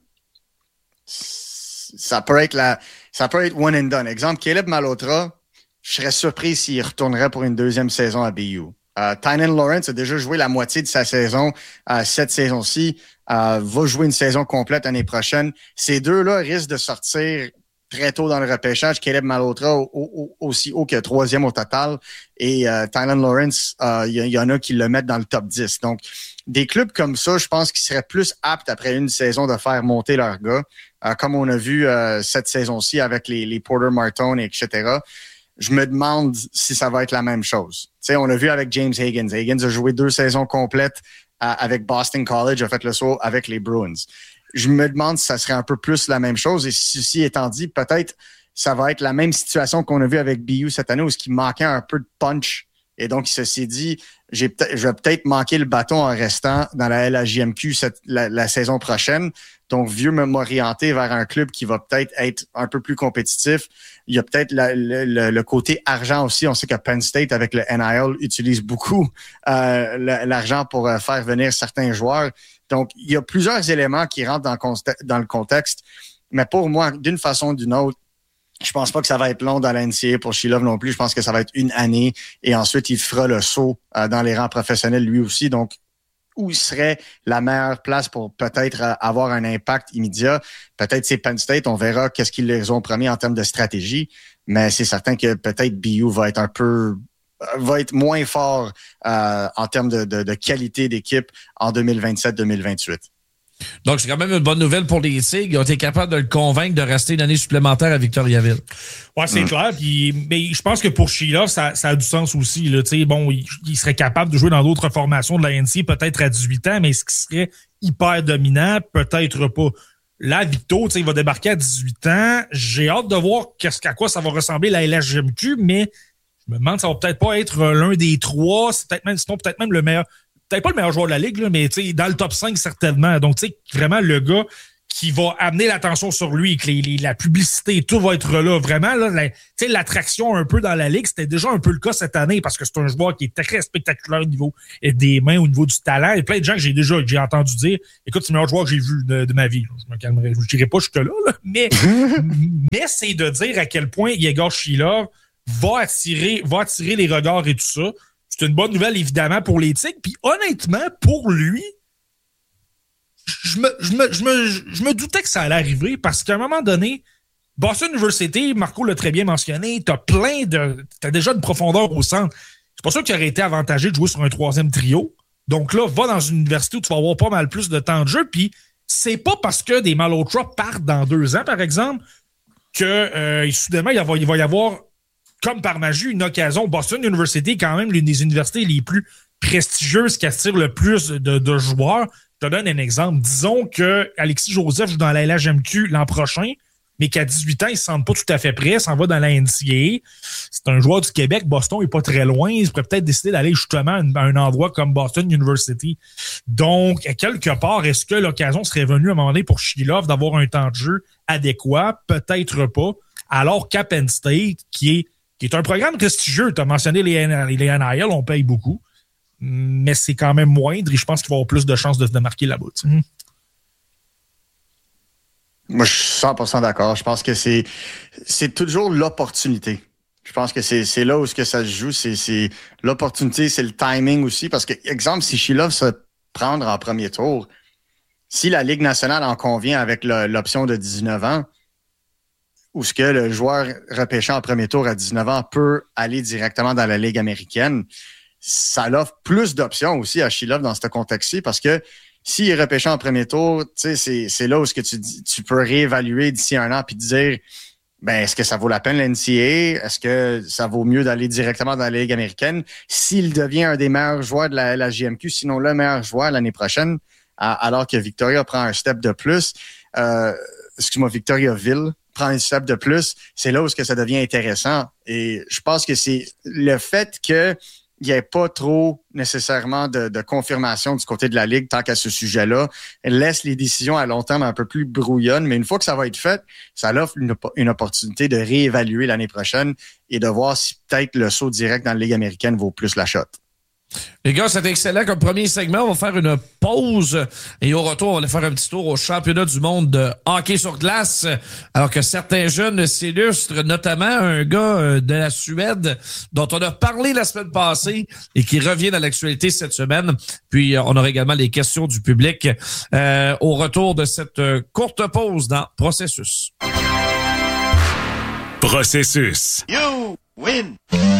ça peut être one and done. Exemple, Caleb Malhotra, je serais surpris s'il retournerait pour une 2e saison à BU. Tynan Lawrence a déjà joué la moitié de sa saison cette saison-ci. Va jouer une saison complète l'année prochaine. Ces deux-là risquent de sortir très tôt dans le repêchage. Caleb Malhotra aussi haut que 3e au total. Et Tynan Lawrence, il y en a qui le mettent dans le top 10. Donc, des clubs comme ça, je pense qu'ils seraient plus aptes après une saison de faire monter leurs gars. Comme on a vu cette saison-ci avec les Porter Martone, etc. Je me demande si ça va être la même chose. Tu sais, on a vu avec James Higgins. Higgins a joué 2 saisons complètes avec Boston College, a fait le saut avec les Bruins. Je me demande si ça serait un peu plus la même chose. Et ceci étant dit, peut-être ça va être la même situation qu'on a vu avec BU cette année où il manquait un peu de punch. Et donc, il s'est dit, je vais peut-être manquer le bâton en restant dans la LHJMQ la saison prochaine. Donc, m'orienter vers un club qui va peut-être être un peu plus compétitif. Il y a peut-être le côté argent aussi. On sait que Penn State, avec le NIL, utilise beaucoup l'argent pour faire venir certains joueurs. Donc, il y a plusieurs éléments qui rentrent dans le contexte. Mais pour moi, d'une façon ou d'une autre, je pense pas que ça va être long dans la NCAA pour Shilov non plus. Je pense que ça va être 1 année et ensuite, il fera le saut dans les rangs professionnels lui aussi. Donc, où serait la meilleure place pour peut-être avoir un impact immédiat? Peut-être c'est Penn State. On verra qu'est-ce qu'ils les ont promis en termes de stratégie. Mais c'est certain que peut-être BU va être moins fort en termes de qualité d'équipe en 2027-2028. Donc, c'est quand même une bonne nouvelle pour les Tigres. Ils ont été capables de le convaincre de rester une année supplémentaire à Victoriaville. Ouais, c'est clair. Mais je pense que pour Sheila, ça a du sens aussi. Là. Bon, il serait capable de jouer dans d'autres formations de la NCAA peut-être à 18 ans, mais est-ce qu'il serait hyper dominant? Peut-être pas. Là, Victo, il va débarquer à 18 ans. J'ai hâte de voir à quoi ça va ressembler la LHJMQ, mais je me demande, ça va peut-être pas être l'un des trois. C'est sinon peut-être même le meilleur. Peut-être pas le meilleur joueur de la Ligue, là, mais dans le top 5, certainement. Donc, vraiment, le gars qui va amener l'attention sur lui, que la publicité, tout va être là. Vraiment, là, l'attraction un peu dans la Ligue, c'était déjà un peu le cas cette année parce que c'est un joueur qui est très spectaculaire au niveau des mains, au niveau du talent. Et plein de gens que j'ai entendu dire, écoute, c'est le meilleur joueur que j'ai vu de ma vie. Je me calmerai. Je dirais pas jusque-là, là, mais c'est de dire à quel point Yegor Sheila va attirer les regards et tout ça. C'est une bonne nouvelle, évidemment, pour les Tigres. Puis honnêtement, pour lui, je me doutais que ça allait arriver parce qu'à un moment donné, Boston University, Marco l'a très bien mentionné, t'as déjà une profondeur au centre. C'est pas sûr qu'il aurait été avantagé de jouer sur un troisième trio. Donc là, va dans une université où tu vas avoir pas mal plus de temps de jeu. Puis c'est pas parce que des Malhotra partent dans 2 ans, par exemple, que soudainement, il va y avoir comme par magie, une occasion. Boston University est quand même l'une des universités les plus prestigieuses qui attirent le plus de joueurs. Je te donne un exemple. Disons que Alexis Joseph joue dans la LHJMQ l'an prochain, mais qu'à 18 ans, il ne se sent pas tout à fait prêt, s'en va dans la NCAA. C'est un joueur du Québec. Boston n'est pas très loin. Il pourrait peut-être décider d'aller justement à un endroit comme Boston University. Donc, à quelque part, est-ce que l'occasion serait venue à un moment donné pour Shilov d'avoir un temps de jeu adéquat? Peut-être pas. Alors qu'à Penn State, qui est un programme prestigieux. Tu as mentionné les NIL, on paye beaucoup, mais c'est quand même moindre et je pense qu'il va avoir plus de chances de marquer là-bas. Moi, je suis 100% d'accord. Je pense que c'est toujours l'opportunité. Je pense que c'est là où ce que ça se joue, c'est l'opportunité, c'est le timing aussi. Parce que, exemple, si Sheila se prendre en premier tour, si la Ligue nationale en convient avec l'option de 19 ans, où ce que le joueur repêché en premier tour à 19 ans peut aller directement dans la Ligue américaine, ça l'offre plus d'options aussi à Sheila dans ce contexte-ci parce que s'il est repêché en premier tour, c'est là où ce que tu peux réévaluer d'ici 1 an puis te dire est-ce que ça vaut la peine l'NCAA? Est-ce que ça vaut mieux d'aller directement dans la Ligue américaine? S'il devient un des meilleurs joueurs de la JMQ, sinon le meilleur joueur l'année prochaine, alors que Victoria prend un step de plus, Victoriaville prend un step de plus, c'est là où ça devient intéressant. Et je pense que c'est le fait qu'il n'y ait pas trop nécessairement de confirmation du côté de la Ligue tant qu'à ce sujet-là, laisse les décisions à long terme un peu plus brouillonnes. Mais une fois que ça va être fait, ça offre une opportunité de réévaluer l'année prochaine et de voir si peut-être le saut direct dans la Ligue américaine vaut plus la shot. Les gars, c'est excellent comme premier segment. On va faire une pause et au retour, on va aller faire un petit tour au championnat du monde de hockey sur glace. Alors que certains jeunes s'illustrent, notamment un gars de la Suède dont on a parlé la semaine passée et qui revient dans l'actualité cette semaine. Puis, on aura également les questions du public au retour de cette courte pause dans Processus. Processus. You win!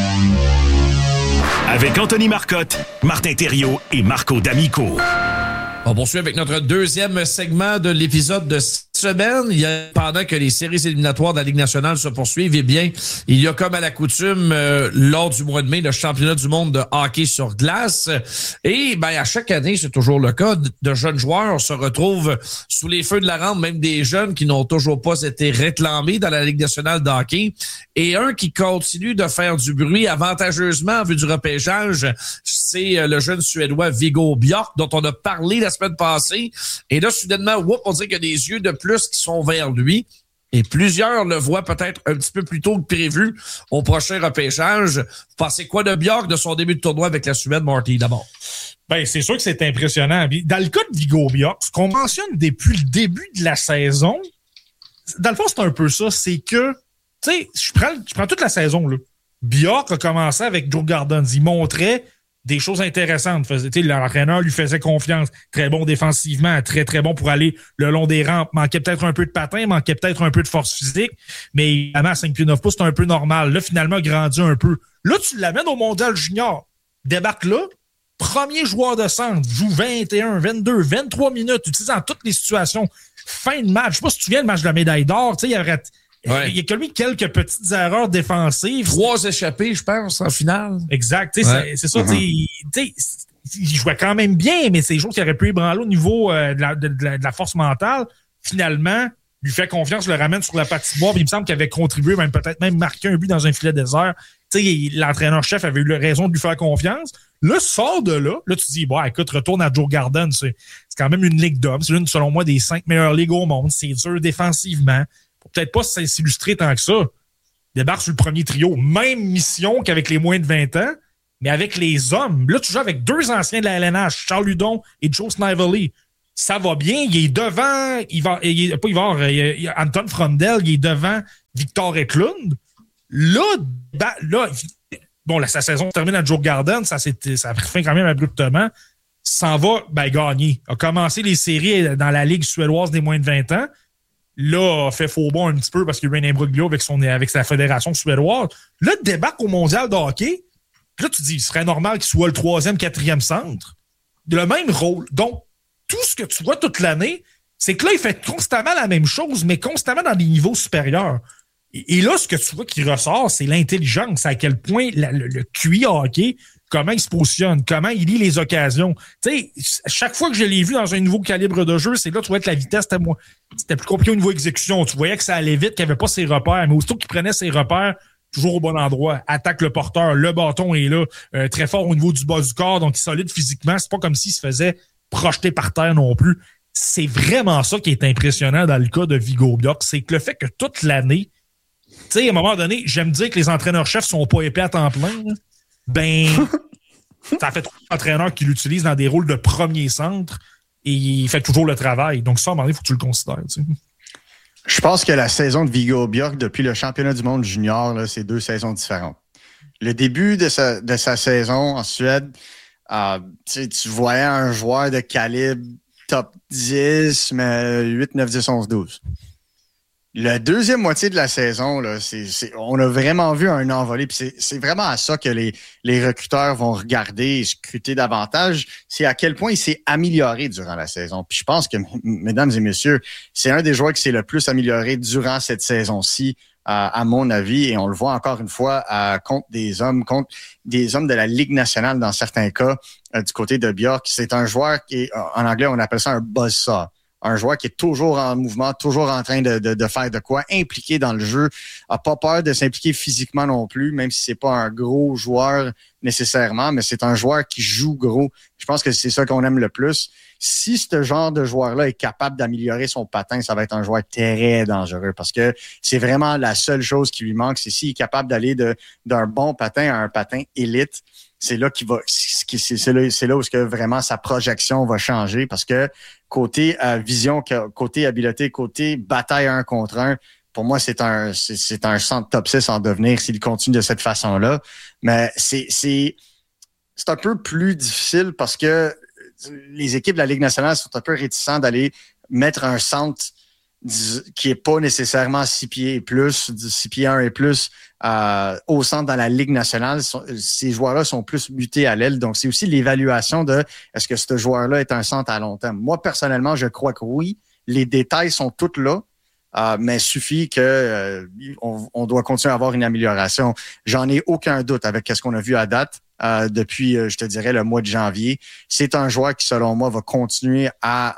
Avec Anthony Marcotte, Martin Thériault et Marco D'Amico. On poursuit avec notre deuxième segment de l'épisode de cette semaine. Pendant que les séries éliminatoires de la Ligue nationale se poursuivent, eh bien, il y a comme à l'accoutume, lors du mois de mai, le championnat du monde de hockey sur glace. Et à chaque année, c'est toujours le cas, de jeunes joueurs se retrouvent sous les feux de la rampe, même des jeunes qui n'ont toujours pas été réclamés dans la Ligue nationale de hockey. Et un qui continue de faire du bruit avantageusement en vue du repêchage, c'est le jeune Suédois Viggo Bjork, dont on a parlé la semaine passée. Et là, soudainement, on dirait qu'il y a des yeux de plus qui sont vers lui. Et plusieurs le voient peut-être un petit peu plus tôt que prévu au prochain repêchage. Vous pensez quoi de Bjork, de son début de tournoi avec la Suède, Marty, d'abord? C'est sûr que c'est impressionnant. Dans le cas de Viggo Bjork, ce qu'on mentionne depuis le début de la saison, dans le fond, c'est un peu ça. C'est que, tu sais, je prends toute la saison, là. Bjork a commencé avec Joe Gardens. Il montrait des choses intéressantes. L'entraîneur lui faisait confiance. Très bon défensivement, très, très bon pour aller le long des rampes. Manquait peut-être un peu de patin, manquait peut-être un peu de force physique, mais évidemment, à 5 pieds 9 pouces, c'est un peu normal. Là, finalement, il grandit un peu. Là, tu l'amènes au mondial junior. Débarque là, premier joueur de centre, joue 21, 22, 23 minutes, utilisant dans toutes les situations. Fin de match. Je sais pas si tu te souviens le match de la médaille d'or. Il y a commis quelques petites erreurs défensives. 3 échappés, je pense, en finale. Exact. C'est ça. Il jouait quand même bien, mais c'est des choses qui auraient pu ébranler au niveau de la force mentale. Finalement, lui fait confiance, le ramène sur la patinoire. Il me semble qu'il avait contribué, peut-être même marqué un but dans un filet désert. L'entraîneur-chef avait eu raison de lui faire confiance. Là, sors de là. Là, tu te dis, écoute, retourne à Joe Garden. C'est quand même une ligue d'hommes. C'est l'une, selon moi, des 5 meilleures ligues au monde. C'est dur défensivement. Faut peut-être pas s'illustrer tant que ça. Débarque sur le premier trio. Même mission qu'avec les moins de 20 ans, mais avec les hommes. Là, tu joues avec 2 anciens de la LNH, Charles Hudon et Joe Snively. Ça va bien. Il est devant Anton Frondel. Il est devant Victor Eklund. Là, sa saison se termine à Joe Garden. Ça a pris fin quand même abruptement. S'en va gagner. A commencé les séries dans la Ligue suédoise des moins de 20 ans. Là, a fait faux bond un petit peu parce qu'il y a eu un imbroglio avec sa fédération suédoise. Là, débarque au mondial de hockey. Puis là, tu dis, il serait normal qu'il soit le 3e, 4e centre. Le même rôle. Donc, tout ce que tu vois toute l'année, c'est que là, il fait constamment la même chose, mais constamment dans des niveaux supérieurs. Et là, ce que tu vois qui ressort, c'est l'intelligence, à quel point le QI hockey, comment il se positionne, comment il lit les occasions. Tu sais, chaque fois que je l'ai vu dans un nouveau calibre de jeu, c'est là, tu vois que la vitesse, c'était plus compliqué au niveau exécution. Tu voyais que ça allait vite, qu'il n'y avait pas ses repères, mais aussitôt qu'il prenait ses repères, toujours au bon endroit, attaque le porteur, le bâton est là, très fort au niveau du bas du corps, donc il est solide physiquement. C'est pas comme s'il se faisait projeter par terre non plus. C'est vraiment ça qui est impressionnant dans le cas de Viggo Bjork, c'est que le fait que toute l'année, tu sais, à un moment donné, j'aime dire que les entraîneurs-chefs sont pas épais à temps plein. Ça fait trop d'entraîneurs qui l'utilisent dans des rôles de premier centre et il fait toujours le travail. Donc ça, à un moment donné, il faut que tu le considères. Tu sais. Je pense que la saison de Viggo Bjork depuis le championnat du monde junior, là, c'est 2 saisons différentes. Le début de sa saison en Suède, tu voyais un joueur de calibre top 10, mais 8, 9, 10, 11, 12. La deuxième moitié de la saison, là, on a vraiment vu un envolé. Puis c'est vraiment à ça que les recruteurs vont regarder et scruter davantage. C'est à quel point il s'est amélioré durant la saison. Puis je pense que, mesdames et messieurs, c'est un des joueurs qui s'est le plus amélioré durant cette saison-ci, à mon avis. Et on le voit encore une fois contre des hommes de la Ligue nationale dans certains cas, du côté de Bjork. C'est un joueur qui est, en anglais, on appelle ça un buzzsaw. Un joueur qui est toujours en mouvement, toujours en train de faire de quoi, impliqué dans le jeu, a pas peur de s'impliquer physiquement non plus, même si c'est pas un gros joueur nécessairement, mais c'est un joueur qui joue gros. Je pense que c'est ça qu'on aime le plus. Si ce genre de joueur-là est capable d'améliorer son patin, ça va être un joueur très dangereux parce que c'est vraiment la seule chose qui lui manque, c'est s'il est capable d'aller d'un bon patin à un patin élite. C'est là c'est là où que vraiment sa projection va changer parce que côté vision, côté habileté, côté bataille 1 contre 1, pour moi, c'est un centre top 6 en devenir s'il continue de cette façon-là. Mais c'est un peu plus difficile parce que les équipes de la Ligue nationale sont un peu réticentes d'aller mettre un centre qui est pas nécessairement 6 pieds et plus, 6 pieds 1 et plus, au centre dans la Ligue nationale. Ces joueurs-là sont plus mutés à l'aile. Donc, c'est aussi l'évaluation de est-ce que ce joueur-là est un centre à long terme. Moi, personnellement, je crois que oui. Les détails sont tous là. Mais il suffit que on doit continuer à avoir une amélioration. J'en ai aucun doute avec ce qu'on a vu à date depuis, je te dirais, le mois de janvier. C'est un joueur qui, selon moi, va continuer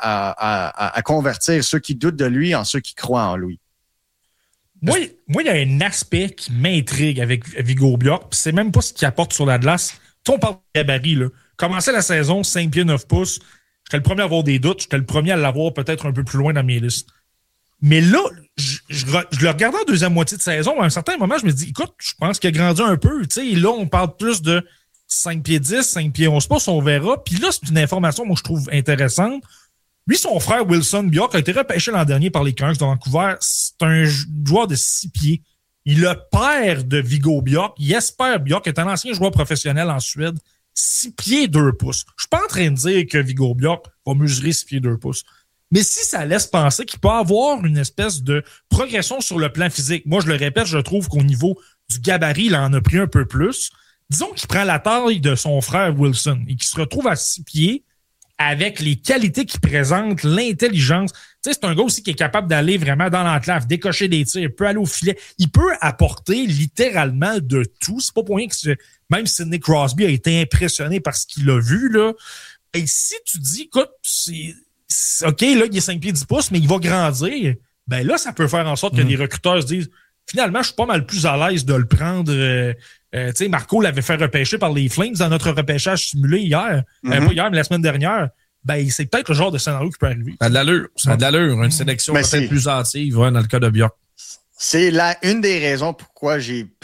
à convertir ceux qui doutent de lui en ceux qui croient en lui. Moi, il y a un aspect qui m'intrigue avec Viggo Bjork, puis c'est même pas ce qu'il apporte sur la glace. Tu sais, on parle de gabarit, là. Commencer la saison, 5 pieds 9 pouces. J'étais le premier à avoir des doutes. J'étais le premier à l'avoir peut-être un peu plus loin dans mes listes. Mais là, je le regardais en deuxième moitié de saison. À un certain moment, je me dis, écoute, je pense qu'il a grandi un peu. Tu sais, là, on parle plus de 5 pieds 10, 5 pieds 11 pouces, on verra. Puis là, c'est une information, moi, je trouve intéressante. Lui, son frère Wilson Bjork a été repêché l'an dernier par les Canucks de Vancouver. C'est un joueur de 6 pieds. Il est le père de Viggo Bjork. Jesper Bjork est un ancien joueur professionnel en Suède. 6 pieds 2 pouces. Je suis pas en train de dire que Viggo Bjork va mesurer 6 pieds 2 pouces. Mais si ça laisse penser qu'il peut avoir une espèce de progression sur le plan physique, moi, je le répète, je trouve qu'au niveau du gabarit, il en a pris un peu plus. disons qu'il prend la taille de son frère Wilson et qu'il se retrouve à 6 pieds avec les qualités qu'il présente, l'intelligence. Tu sais, c'est un gars aussi qui est capable d'aller vraiment dans l'enclave, décocher des tirs, il peut aller au filet. Il peut apporter littéralement de tout. C'est pas pour rien que même Sidney Crosby a été impressionné par ce qu'il a vu, là. Et si tu dis, écoute, OK, là, il est 5 pieds 10 pouces, mais il va grandir, ben là, ça peut faire en sorte que les recruteurs se disent, finalement, je suis pas mal plus à l'aise de le prendre. Tu sais, Marco l'avait fait repêcher par les Flames dans notre repêchage simulé hier. Pas hier, mais la semaine dernière. Ben, c'est peut-être le genre de scénario qui peut arriver. Ça a de l'allure. Ça a de l'allure. Une sélection peut-être plus hâtive, dans le cas de Bjork. C'est une des raisons pourquoi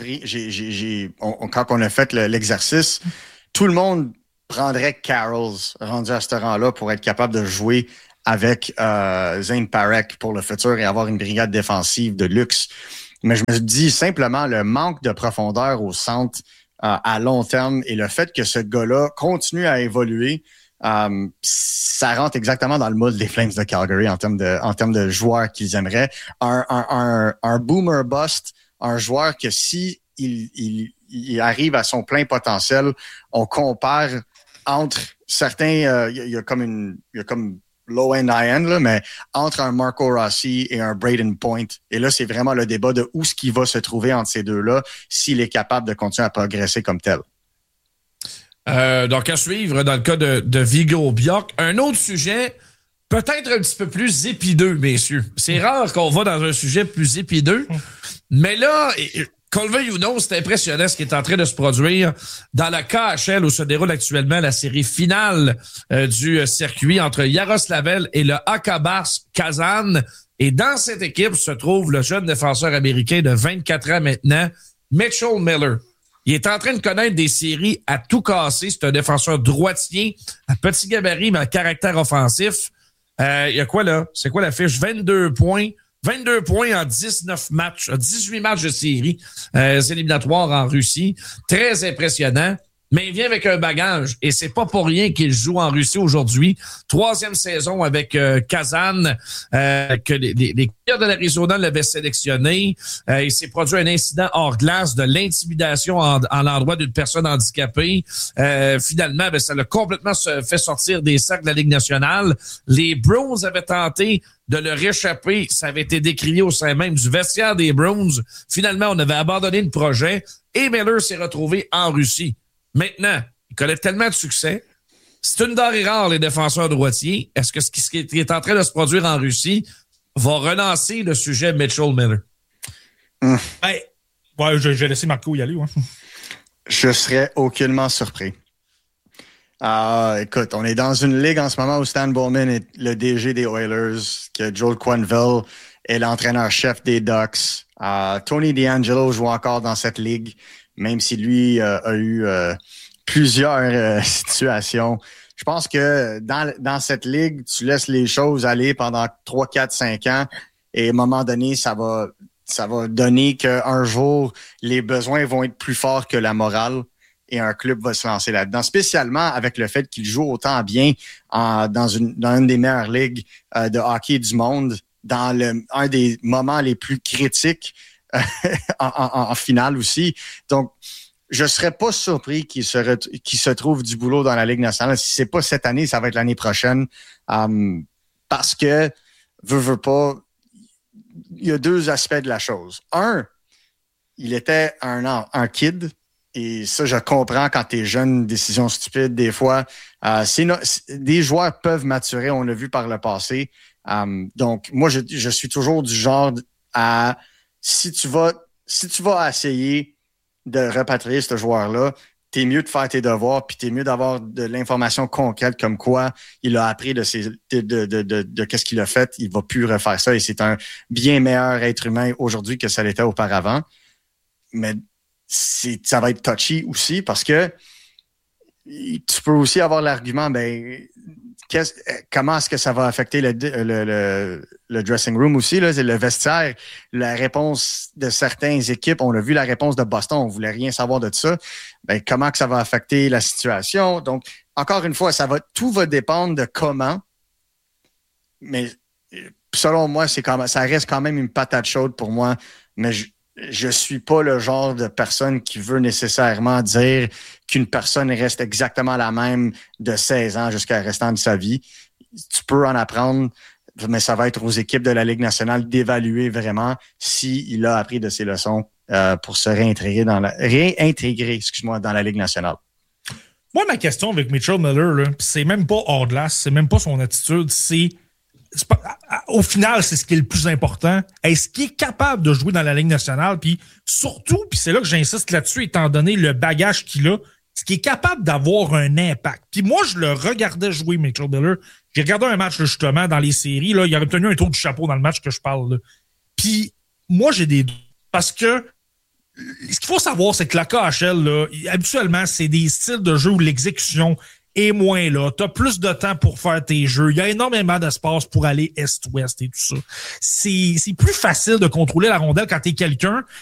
quand on a fait l'exercice, tout le monde prendrait Carols rendu à ce rang-là pour être capable de jouer avec Zane Parekh pour le futur et avoir une brigade défensive de luxe. Mais je me dis simplement le manque de profondeur au centre à long terme et le fait que ce gars-là continue à évoluer, ça rentre exactement dans le moule des Flames de Calgary en termes de joueurs qu'ils aimeraient. Un boomer bust, un joueur que si il arrive à son plein potentiel, on compare entre certains, il y a comme low-end, high-end, là, mais entre un Marco Rossi et un Braden Point. Et là, c'est vraiment le débat de où est-ce qu'il va se trouver entre ces deux-là s'il est capable de continuer à progresser comme tel. Donc, à suivre dans le cas de Viggo Bjork. Un autre sujet, peut-être un petit peu plus épideux, messieurs. C'est rare qu'on va dans un sujet plus épideux, mais là, Colvin-Youno, c'est impressionnant ce qui est en train de se produire dans la KHL où se déroule actuellement la série finale du circuit entre Yaroslavl et le AK Bars Kazan. Et dans cette équipe se trouve le jeune défenseur américain de 24 ans maintenant, Mitchell Miller. Il est en train de connaître des séries à tout casser. C'est un défenseur droitier, à petit gabarit, mais à caractère offensif. Il y a quoi là? C'est quoi la fiche? 22 points. 22 points en 19 matchs, 18 matchs de série éliminatoires en Russie. Très impressionnant. Mais il vient avec un bagage et c'est pas pour rien qu'il joue en Russie aujourd'hui. 3e saison avec Kazan, que les Coyotes de l'Arizona l'avaient sélectionné. Il s'est produit un incident hors glace de l'intimidation en l'endroit d'une personne handicapée. Finalement, ça l'a complètement fait sortir des sacs de la Ligue nationale. Les Bruins avaient tenté de le réchapper. Ça avait été décrié au sein même du vestiaire des Bruins. Finalement, on avait abandonné le projet et Miller s'est retrouvé en Russie. Maintenant, il connaît tellement de succès. C'est une denrée rare, les défenseurs droitiers. Est-ce que ce qui est en train de se produire en Russie va relancer le sujet Mitchell Miller? Ouais, je vais laisser Marco y aller. Ouais. Je serais aucunement surpris. Écoute, on est dans une ligue en ce moment où Stan Bowman est le DG des Oilers, que Joel Quenneville est l'entraîneur-chef des Ducks. Tony DeAngelo joue encore dans cette ligue, même si lui a eu plusieurs situations. Je pense que dans cette ligue, tu laisses les choses aller pendant 3, 4, 5 ans et à un moment donné, ça va donner qu'un jour, les besoins vont être plus forts que la morale et un club va se lancer là-dedans, spécialement avec le fait qu'il joue autant bien dans une des meilleures ligues de hockey du monde, dans un des moments les plus critiques en finale aussi. Donc, je serais pas surpris qu'il se trouve du boulot dans la Ligue nationale. Si c'est pas cette année, ça va être l'année prochaine. Parce que, veut pas, il y a 2 aspects de la chose. Un, il était un kid. Et ça, je comprends quand t'es jeune, décision stupide, des fois. Des joueurs peuvent maturer, on l'a vu par le passé. Donc, moi, je suis toujours du genre à... Si tu vas essayer de repatrier ce joueur-là, t'es mieux de faire tes devoirs, puis t'es mieux d'avoir de l'information concrète comme quoi il a appris de qu'est-ce qu'il a fait. Il va plus refaire ça et c'est un bien meilleur être humain aujourd'hui que ça l'était auparavant. Mais ça va être touchy aussi parce que tu peux aussi avoir l'argument, comment est-ce que ça va affecter le dressing room aussi, là, c'est le vestiaire. La réponse de certaines équipes, on a vu la réponse de Boston, on voulait rien savoir de ça. Comment que ça va affecter la situation? Donc, encore une fois, tout va dépendre de comment. Mais selon moi, ça reste quand même une patate chaude pour moi. Mais je suis pas le genre de personne qui veut nécessairement dire qu'une personne reste exactement la même de 16 ans jusqu'à le restant de sa vie. Tu peux en apprendre, mais ça va être aux équipes de la Ligue nationale d'évaluer vraiment s'il a appris de ses leçons pour se réintégrer dans la Ligue nationale. Moi, ma question avec Mitchell Miller, là, c'est même pas hors glace, c'est même pas son attitude, au final, c'est ce qui est le plus important. Est-ce qu'il est capable de jouer dans la Ligue nationale? Puis surtout, puis c'est là que j'insiste là-dessus, étant donné le bagage qu'il a, est-ce qu'il est capable d'avoir un impact? Puis moi, je le regardais jouer, Mitchell Miller. J'ai regardé un match, là, justement, dans les séries. Là, il a obtenu un tour du chapeau dans le match que je parle. Là. Puis moi, j'ai des doutes. Parce que ce qu'il faut savoir, c'est que la KHL, là, habituellement, c'est des styles de jeu où l'exécution est moins là. Tu as plus de temps pour faire tes jeux. Il y a énormément d'espace pour aller est-ouest et tout ça. C'est plus facile de contrôler la rondelle quand tu es quelqu'un